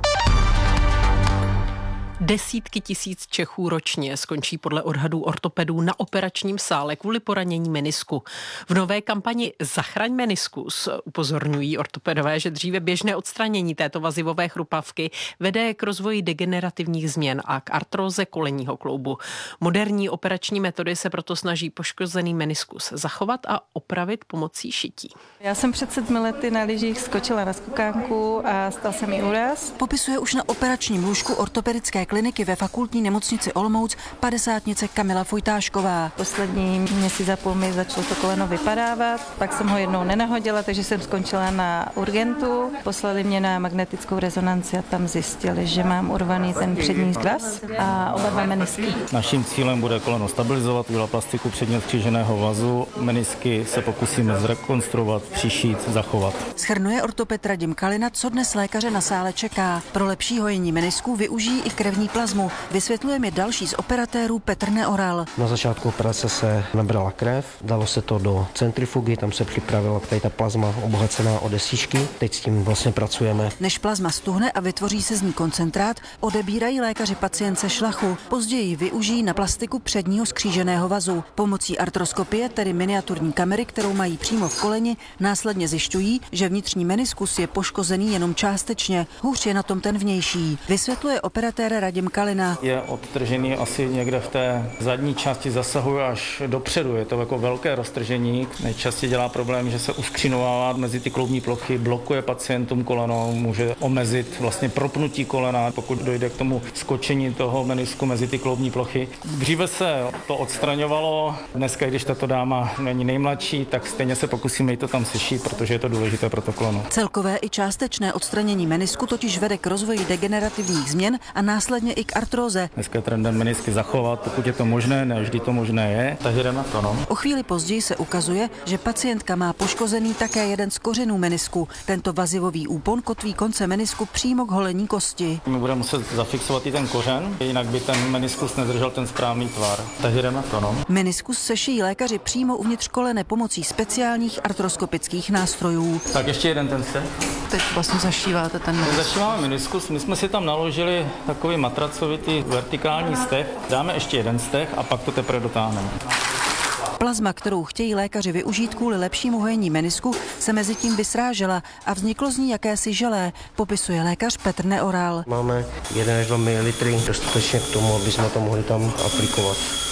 Desítky tisíc Čechů ročně skončí podle odhadů ortopedů na operačním sále kvůli poranění menisku. V nové kampani Zachraň meniskus upozorňují ortopedové, že dříve běžné odstranění této vazivové chrupavky vede k rozvoji degenerativních změn a k artróze kolenního kloubu. Moderní operační metody se proto snaží poškozený meniskus zachovat a opravit pomocí šití. Já jsem před 7 lety na lyžích skočila na skokánku a stal se mi úraz. Popisuje už na operačním lůžku ortopedické kliniky ve fakultní nemocnici Olomouc 50-nice Kamila Fojtášková. Poslední měsíc a půl mi začalo to koleno vypadávat, pak jsem ho jednou nenahodila, takže jsem skončila na urgentu. Poslali mě na magnetickou rezonanci a tam zjistili, že mám urvaný ten přední svaz a oba 2 menisky. Naším cílem bude koleno stabilizovat, udělat plastiku předního kříženého vazu, menisky se pokusíme zrekonstruovat, přišít, zachovat. Shrnuje ortoped Radim Kalina, co dnes lékaře na sále čeká. Pro lepší hojení menisků využijí i krevní plazmu. Vysvětluje mi další z operatérů Petr Neoral. Na začátku operace se nabrala krev, dalo se to do centrifugy, tam se připravila tady ta plazma obohacená o desíčky. Teď s tím vlastně pracujeme. Než plazma stuhne a vytvoří se z ní koncentrát, odebírají lékaři pacientce šlachu. Později využijí na plastiku předního skříženého vazu. Pomocí artroskopie, tedy miniaturní kamery, kterou mají přímo v koleni, následně zjišťují, že vnitřní meniskus je poškozený jenom částečně. Hůř je na tom ten vnější. Vysvětluje operatér Radim Kalina. Je odtržený asi někde v té zadní části, zasahuje až dopředu. Je to jako velké roztržení. Nejčastěji dělá problém, že se uskřínovává mezi ty kloubní plochy, blokuje pacientům koleno, může omezit vlastně propnutí kolena, pokud dojde k tomu skočení toho menisku mezi ty kloubní plochy. Dříve se to odstraňovalo, dneska, když tato dáma není nejmladší, tak stejně se pokusíme jí to tam sešít, protože je to důležité pro to koleno. Celkové i částečné odstranění menisku totiž vede k rozvoji degenerativních změn a následně i k artróze. Dneska je trendem menisky zachovat, pokud je to možné, ne vždy to možné je, takže jdeme na to, no. O chvíli později se ukazuje, že pacientka má poškozený také jeden z kořenů menisku. Tento vazivový úpon kotví konce menisku přímo k holení kosti. My budeme muset zafixovat i ten kořen, jinak by ten meniskus nedržel ten správný tvar. Takže jdeme na to, no. Meniskus sešijí lékaři přímo uvnitř kolene pomocí speciálních artroskopických nástrojů. Tak ještě jeden ten steh. Teď vlastně zašíváte ten meniskus. Zašíváme meniskus, my jsme si tam naložili takový matracovitý vertikální steh. Dáme ještě jeden steh a pak to teprve dotáhneme. Plazma, kterou chtějí lékaři využít kvůli lepšímu hojení menisku, se mezi tím vysrážela a vzniklo z ní jakési želé, popisuje lékař Petr Neoral. Máme 1 až 2 ml dostatečně k tomu, aby jsme to mohli tam aplikovat.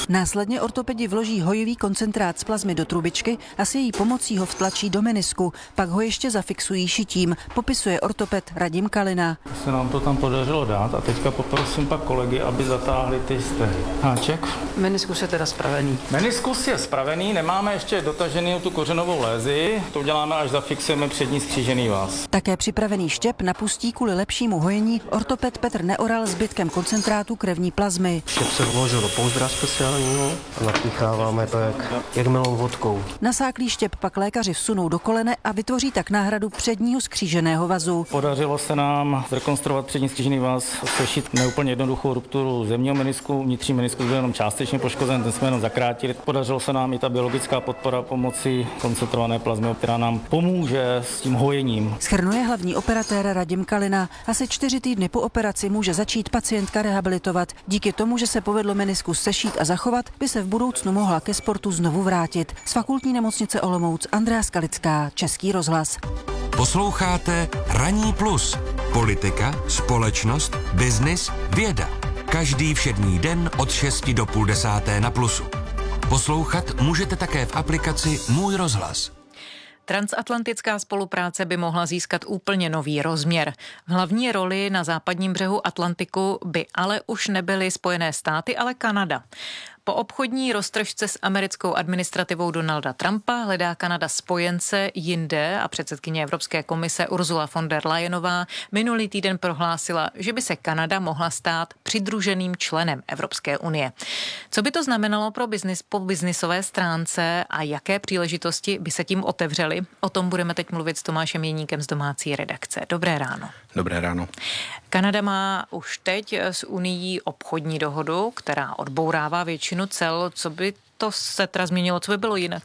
Následně ortopedi vloží hojivý koncentrát z plazmy do trubičky a s její pomocí ho vtlačí do menisku, pak ho ještě zafixují šitím, popisuje ortoped Radim Kalina. Se nám to tam podařilo dát a teďka poprosím pak kolegy, aby zatáhli ty stehy. Háček. Meniskus je teda spravený. Meniskus je spravený, nemáme ještě dotažený tu kořenovou lézi, to děláme, až zafixujeme přední skřížený vaz. Také připravený štěp napustí kvůli lepšímu hojení ortoped Petr Neoral zbytkem koncentrátu krevní plazmy. Štěp se vložil do pouzdra speciálního a napícháváme to jak melon vodkou. Nasáklý štěp pak lékaři vsunou do kolene a vytvoří tak náhradu předního skříženého vazu. Podařilo se nám zrekonstruovat přední skřížený vaz, sešít neúplně jednoduchou rupturu zemního menisku, vnitřní meniskus byl jenom částečně poškozen, ten jsme jenom zakrátili. Podařilo se nám i ta biologická podpora pomocí koncentrované plazmy, která nám pomůže s tím hojením. Shrnuje hlavní operatér Radim Kalina. Asi 4 týdny po operaci může začít pacientka rehabilitovat. Díky tomu, že se povedlo meniskus sešít a zachovat, by se v budoucnu mohla ke sportu znovu vrátit. Z Fakultní nemocnice Olomouc Andrea Skalická, Český rozhlas. Posloucháte Ranní plus. Politika, společnost, biznis, věda. Každý všední den od 6 do půl 10 na Plusu. Poslouchat můžete také v aplikaci Můj rozhlas. Transatlantická spolupráce by mohla získat úplně nový rozměr. V hlavní roli na západním břehu Atlantiku by ale už nebyly Spojené státy, ale Kanada. Po obchodní roztržce s americkou administrativou Donalda Trumpa hledá Kanada spojence jinde a předsedkyně Evropské komise Ursula von der Leyenová minulý týden prohlásila, že by se Kanada mohla stát přidruženým členem Evropské unie. Co by to znamenalo pro biznis po biznisové stránce a jaké příležitosti by se tím otevřely? O tom budeme teď mluvit s Tomášem Jeníkem z domácí redakce. Dobré ráno. Dobré ráno. Kanada má už teď s Unií obchodní dohodu, která odbourává většinu cel. Co by to se teda změnilo? Co by bylo jinak?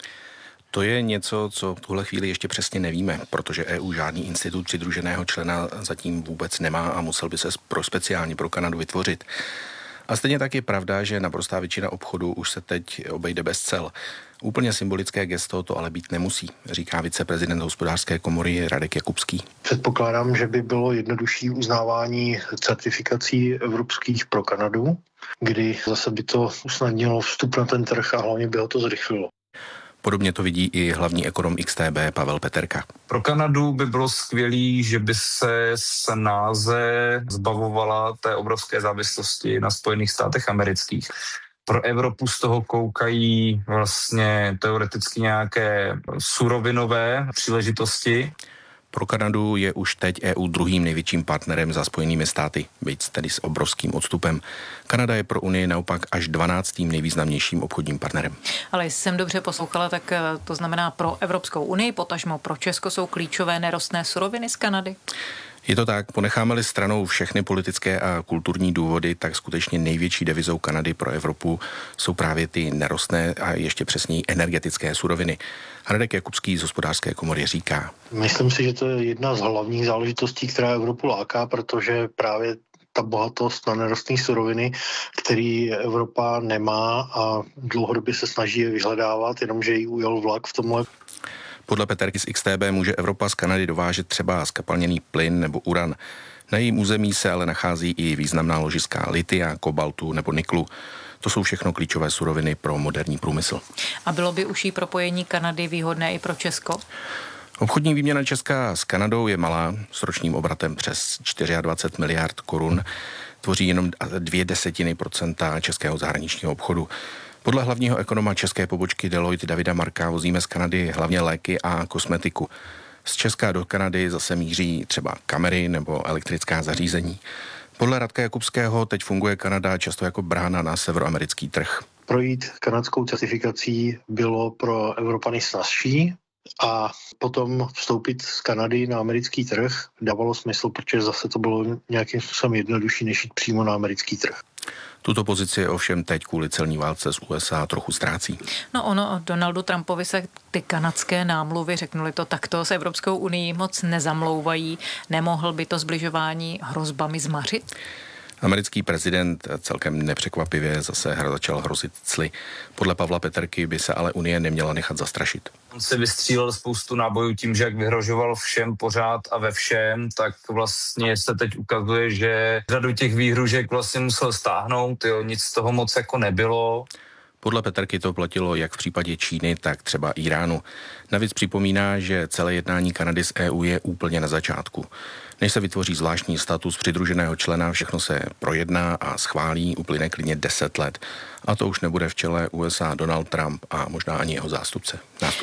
To je něco, co v tuhle chvíli ještě přesně nevíme, protože EU žádný institut přidruženého člena zatím vůbec nemá a musel by se speciálně pro Kanadu vytvořit. A stejně tak je pravda, že naprostá většina obchodu už se teď obejde bez cel. Úplně symbolické gesto to ale být nemusí, říká viceprezident hospodářské komory Radek Jakubský. Předpokládám, že by bylo jednodušší uznávání certifikací evropských pro Kanadu, kdy zase by to usnadnilo vstup na ten trh a hlavně by ho to zrychlilo. Podobně to vidí i hlavní ekonom XTB Pavel Peterka. Pro Kanadu by bylo skvělý, že by se snáze zbavovala té obrovské závislosti na Spojených státech amerických. Pro Evropu z toho koukají vlastně teoreticky nějaké surovinové příležitosti. Pro Kanadu je už teď EU druhým největším partnerem za Spojenými státy, byť tedy s obrovským odstupem. Kanada je pro Unii naopak až 12. nejvýznamnějším obchodním partnerem. Ale jestli jsem dobře poslouchala, tak to znamená pro Evropskou unii, potažmo pro Česko jsou klíčové nerostné suroviny z Kanady? Je to tak, ponecháme-li stranou všechny politické a kulturní důvody, tak skutečně největší devizou Kanady pro Evropu jsou právě ty nerostné a ještě přesněji energetické suroviny. Radek Jakubský z hospodářské komory říká. Myslím si, že to je jedna z hlavních záležitostí, která Evropu láká, protože právě ta bohatost na nerostné suroviny, který Evropa nemá a dlouhodobě se snaží je vyhledávat, jenomže jí ujel vlak v tomhle. Podle Peterky z XTB může Evropa z Kanady dovážet třeba zkapalněný plyn nebo uran. Na jejím území se ale nachází i významná ložiska litia, kobaltu nebo niklu. To jsou všechno klíčové suroviny pro moderní průmysl. A bylo by užší propojení Kanady výhodné i pro Česko? Obchodní výměna Česka s Kanadou je malá, s ročním obratem přes 24 miliard korun. Tvoří jenom 0,2% českého zahraničního obchodu. Podle hlavního ekonoma české pobočky Deloitte Davida Marka vozíme z Kanady hlavně léky a kosmetiku. Z Česka do Kanady zase míří třeba kamery nebo elektrická zařízení. Podle Radka Jakubského teď funguje Kanada často jako brána na severoamerický trh. Projít kanadskou certifikací bylo pro Evropany snazší a potom vstoupit z Kanady na americký trh dávalo smysl, protože zase to bylo nějakým způsobem jednodušší, než jít přímo na americký trh. Tuto pozici ovšem teď kvůli celní válce z USA trochu ztrácí. No ono, Donaldu Trumpovi se ty kanadské námluvy, řeknuli to takto, s Evropskou unií moc nezamlouvají. Nemohl by to sbližování hrozbami zmařit? Americký prezident celkem nepřekvapivě zase začal hrozit cly. Podle Pavla Peterky by se ale Unie neměla nechat zastrašit. On se vystřílel spoustu nábojů tím, že jak vyhrožoval všem pořád a ve všem, tak vlastně se teď ukazuje, že řadu těch výhružek vlastně musel stáhnout, nic z toho moc jako nebylo. Podle Peterky to platilo jak v případě Číny, tak třeba Iránu. Navíc připomíná, že celé jednání Kanady s EU je úplně na začátku. Než se vytvoří zvláštní status přidruženého člena, všechno se projedná a schválí, uplyne klidně 10 let. A to už nebude v čele USA Donald Trump a možná ani jeho nástupce.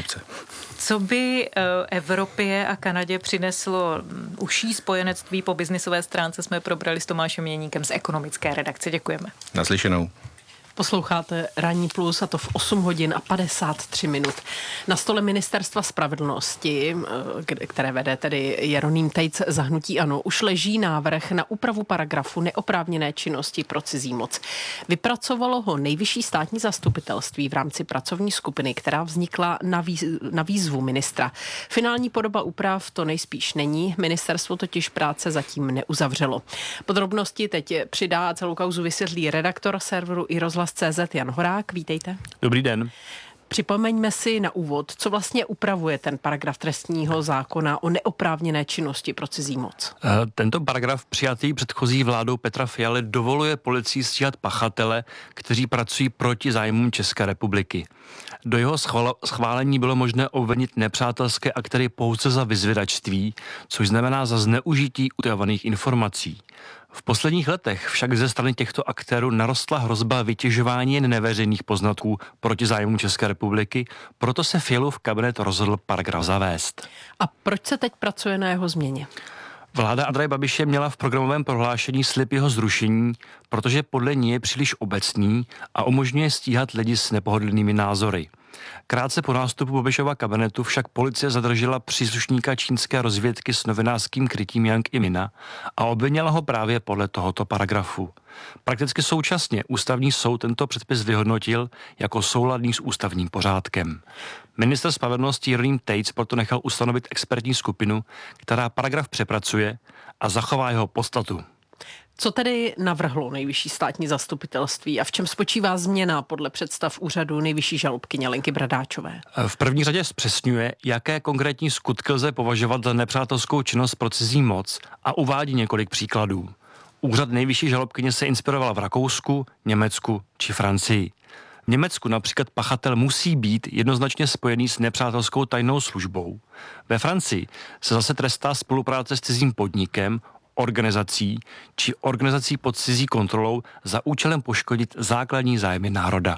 Co by Evropě a Kanadě přineslo užší spojenectví po biznisové stránce, jsme probrali s Tomášem Jeníkem z ekonomické redakce. Děkujeme. Naslyšenou. Posloucháte Ranní plus a to v 8 hodin a 53 minut. Na stole Ministerstva spravedlnosti, které vede tedy Jeroným Tejc za hnutí ANO, už leží návrh na úpravu paragrafu neoprávněné činnosti pro cizí moc. Vypracovalo ho Nejvyšší státní zastupitelství v rámci pracovní skupiny, která vznikla na výzvu ministra. Finální podoba úprav to nejspíš není, ministerstvo totiž práce zatím neuzavřelo. Podrobnosti teď přidá a celou kauzu vysvětlí redaktor serveru iRozhlas.cz Jan Horák. Vítejte. Dobrý den. Připomeňme si na úvod, co vlastně upravuje ten paragraf trestního zákona o neoprávněné činnosti pro cizí moc. Tento paragraf přijatý předchozí vládou Petra Fialy dovoluje policii stíhat pachatele, kteří pracují proti zájmům České republiky. Do jeho schválení bylo možné obvinit nepřátelské aktéry pouze za vyzvědačství, což znamená za zneužití utajovaných informací. V posledních letech však ze strany těchto aktérů narostla hrozba vytěžování jen neveřejných poznatků proti zájmům České republiky, proto se Fialův kabinet rozhodl paragraf zavést. A proč se teď pracuje na jeho změně? Vláda Andreje Babiše měla v programovém prohlášení slib jeho zrušení, protože podle ní je příliš obecný a umožňuje stíhat lidi s nepohodlnými názory. Krátce po nástupu Babišova kabinetu však policie zadržela příslušníka čínské rozvědky s novinářským krytím Yang Imina a obvinila ho právě podle tohoto paragrafu. Prakticky současně ústavní soud tento předpis vyhodnotil jako souladný s ústavním pořádkem. Ministr spravedlnosti Jeroným Tejc proto nechal ustanovit expertní skupinu, která paragraf přepracuje a zachová jeho podstatu. Co tedy navrhlo Nejvyšší státní zastupitelství a v čem spočívá změna podle představ úřadu nejvyšší žalobkyně Lenky Bradáčové? V první řadě zpřesňuje, jaké konkrétní skutky lze považovat za nepřátelskou činnost pro cizí moc a uvádí několik příkladů. Úřad nejvyšší žalobkyně se inspiroval v Rakousku, Německu či Francii. V Německu například pachatel musí být jednoznačně spojený s nepřátelskou tajnou službou. Ve Francii se zase trestá spolupráce s cizím podnikem, organizací či organizací pod cizí kontrolou za účelem poškodit základní zájmy národa.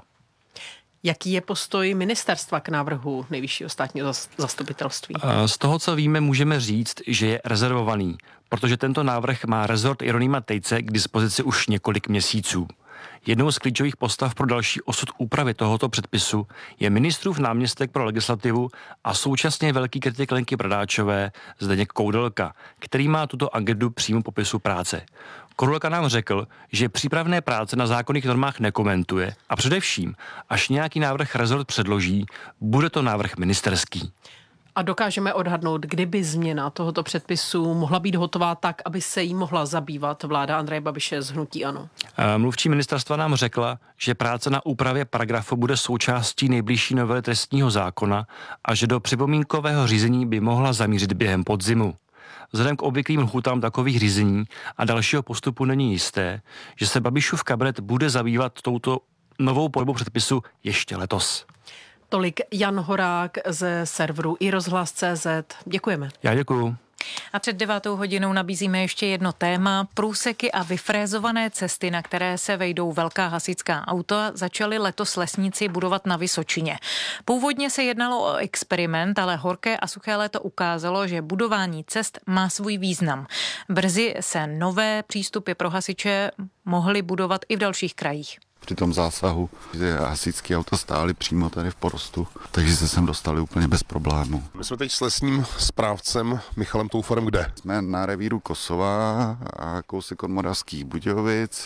Jaký je postoj ministerstva k návrhu Nejvyššího státního zastupitelství? Z toho, co víme, můžeme říct, že je rezervovaný, protože tento návrh má rezort Jeronýma Tejce k dispozici už několik měsíců. Jednou z klíčových postav pro další osud úpravy tohoto předpisu je ministrův náměstek pro legislativu a současně velký kritik Lenky Bradáčové Zdeněk Koudelka, který má tuto agendu přímo popisu práce. Koudelka nám řekl, že přípravné práce na zákonných normách nekomentuje a především, až nějaký návrh rezort předloží, bude to návrh ministerský. A dokážeme odhadnout, kdyby změna tohoto předpisu mohla být hotová tak, aby se jí mohla zabývat vláda Andreje Babiše z hnutí ANO? Mluvčí ministerstva nám řekla, že práce na úpravě paragrafu bude součástí nejbližší novely trestního zákona a že do připomínkového řízení by mohla zamířit během podzimu. Vzhledem k obvyklým lhůtám takových řízení a dalšího postupu není jisté, že se Babišův kabinet bude zabývat touto novou podobou předpisu ještě letos. Tolik Jan Horák ze serveru iRozhlas.cz. Děkujeme. Já děkuju. A před 9. hodinou nabízíme ještě jedno téma. Průseky a vyfrézované cesty, na které se vejdou velká hasičská auta, začali letos lesníci budovat na Vysočině. Původně se jednalo o experiment, ale horké a suché léto ukázalo, že budování cest má svůj význam. Brzy se nové přístupy pro hasiče mohly budovat i v dalších krajích. Při tom zásahu hasičské auto stály přímo tady v porostu, takže se sem dostali úplně bez problému. My jsme teď s lesním správcem Michalem Toufarem kde? Jsme na revíru Kosova a kousek od Moravských Budějovic.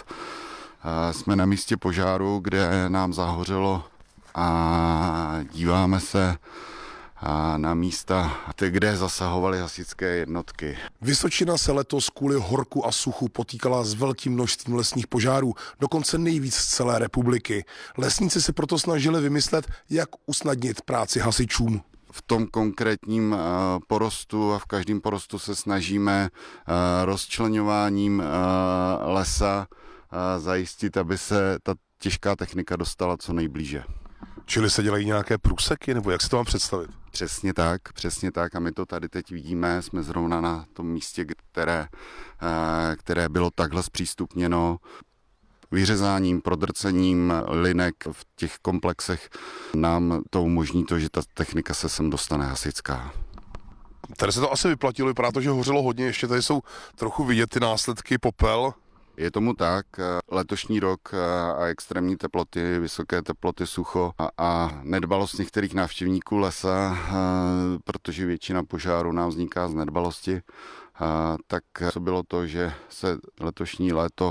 Jsme na místě požáru, kde nám zahořelo a díváme se na místa, kde zasahovaly hasičské jednotky. Vysočina se letos kvůli horku a suchu potýkala s velkým množstvím lesních požárů, dokonce nejvíc z celé republiky. Lesníci se proto snažili vymyslet, jak usnadnit práci hasičům. V tom konkrétním porostu a v každém porostu se snažíme rozčleňováním lesa zajistit, aby se ta těžká technika dostala co nejblíže. Čili se dělají nějaké průseky, nebo jak si to mám představit? Přesně tak a my to tady teď vidíme, jsme zrovna na tom místě, které bylo takhle zpřístupněno. Vyřezáním, prodrcením linek v těch komplexech nám to umožní to, že ta technika se sem dostane hasičská. Tady se to asi vyplatilo, vypadá to, že hořelo hodně, ještě tady jsou trochu vidět ty následky, popel. Je tomu tak, letošní rok a extrémní teploty, vysoké teploty, sucho a nedbalost některých návštěvníků lesa, protože většina požárů nám vzniká z nedbalosti, tak to bylo to, že se letošní léto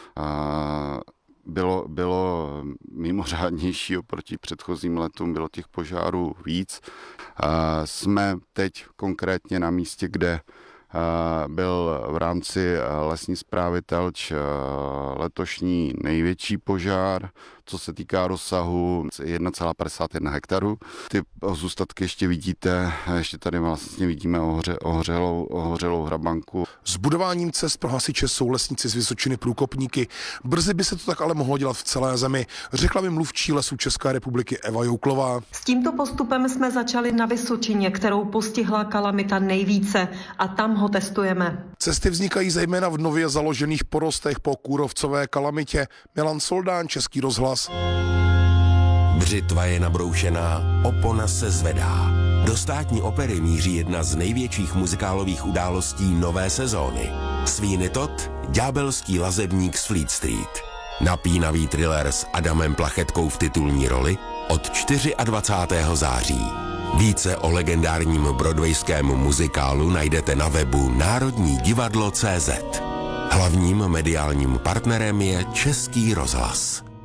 bylo mimořádnější oproti předchozím letům, bylo těch požárů víc. Jsme teď konkrétně na místě, kde byl v rámci lesní správy Telč letošní největší požár, co se týká rozsahu 1,51 hektaru. Ty zůstatky ještě vidíte, ještě tady vlastně vidíme ohořelou hrabanku. S budováním cest pro hasiče jsou lesníci z Vysočiny průkopníky. Brzy by se to tak ale mohlo dělat v celé zemi, řekla mi mluvčí Lesů České republiky Eva Jouklová. S tímto postupem jsme začali na Vysočině, kterou postihla kalamita nejvíce, a tam ho testujeme. Cesty vznikají zejména v nově založených porostech po kůrovcové kalamitě. Milan Soldán, Český rozhlas. Břitva je nabroušená, opona se zvedá. Do Státní opery míří jedna z největších muzikálových událostí nové sezóny. Sweeney Todd, ďábelský lazebník z Fleet Street. Napínavý thriller s Adamem Plachetkou v titulní roli od 24. září. Více o legendárním broadwayském muzikálu najdete na webu národnidivadlo.cz. Hlavním mediálním partnerem je Český rozhlas.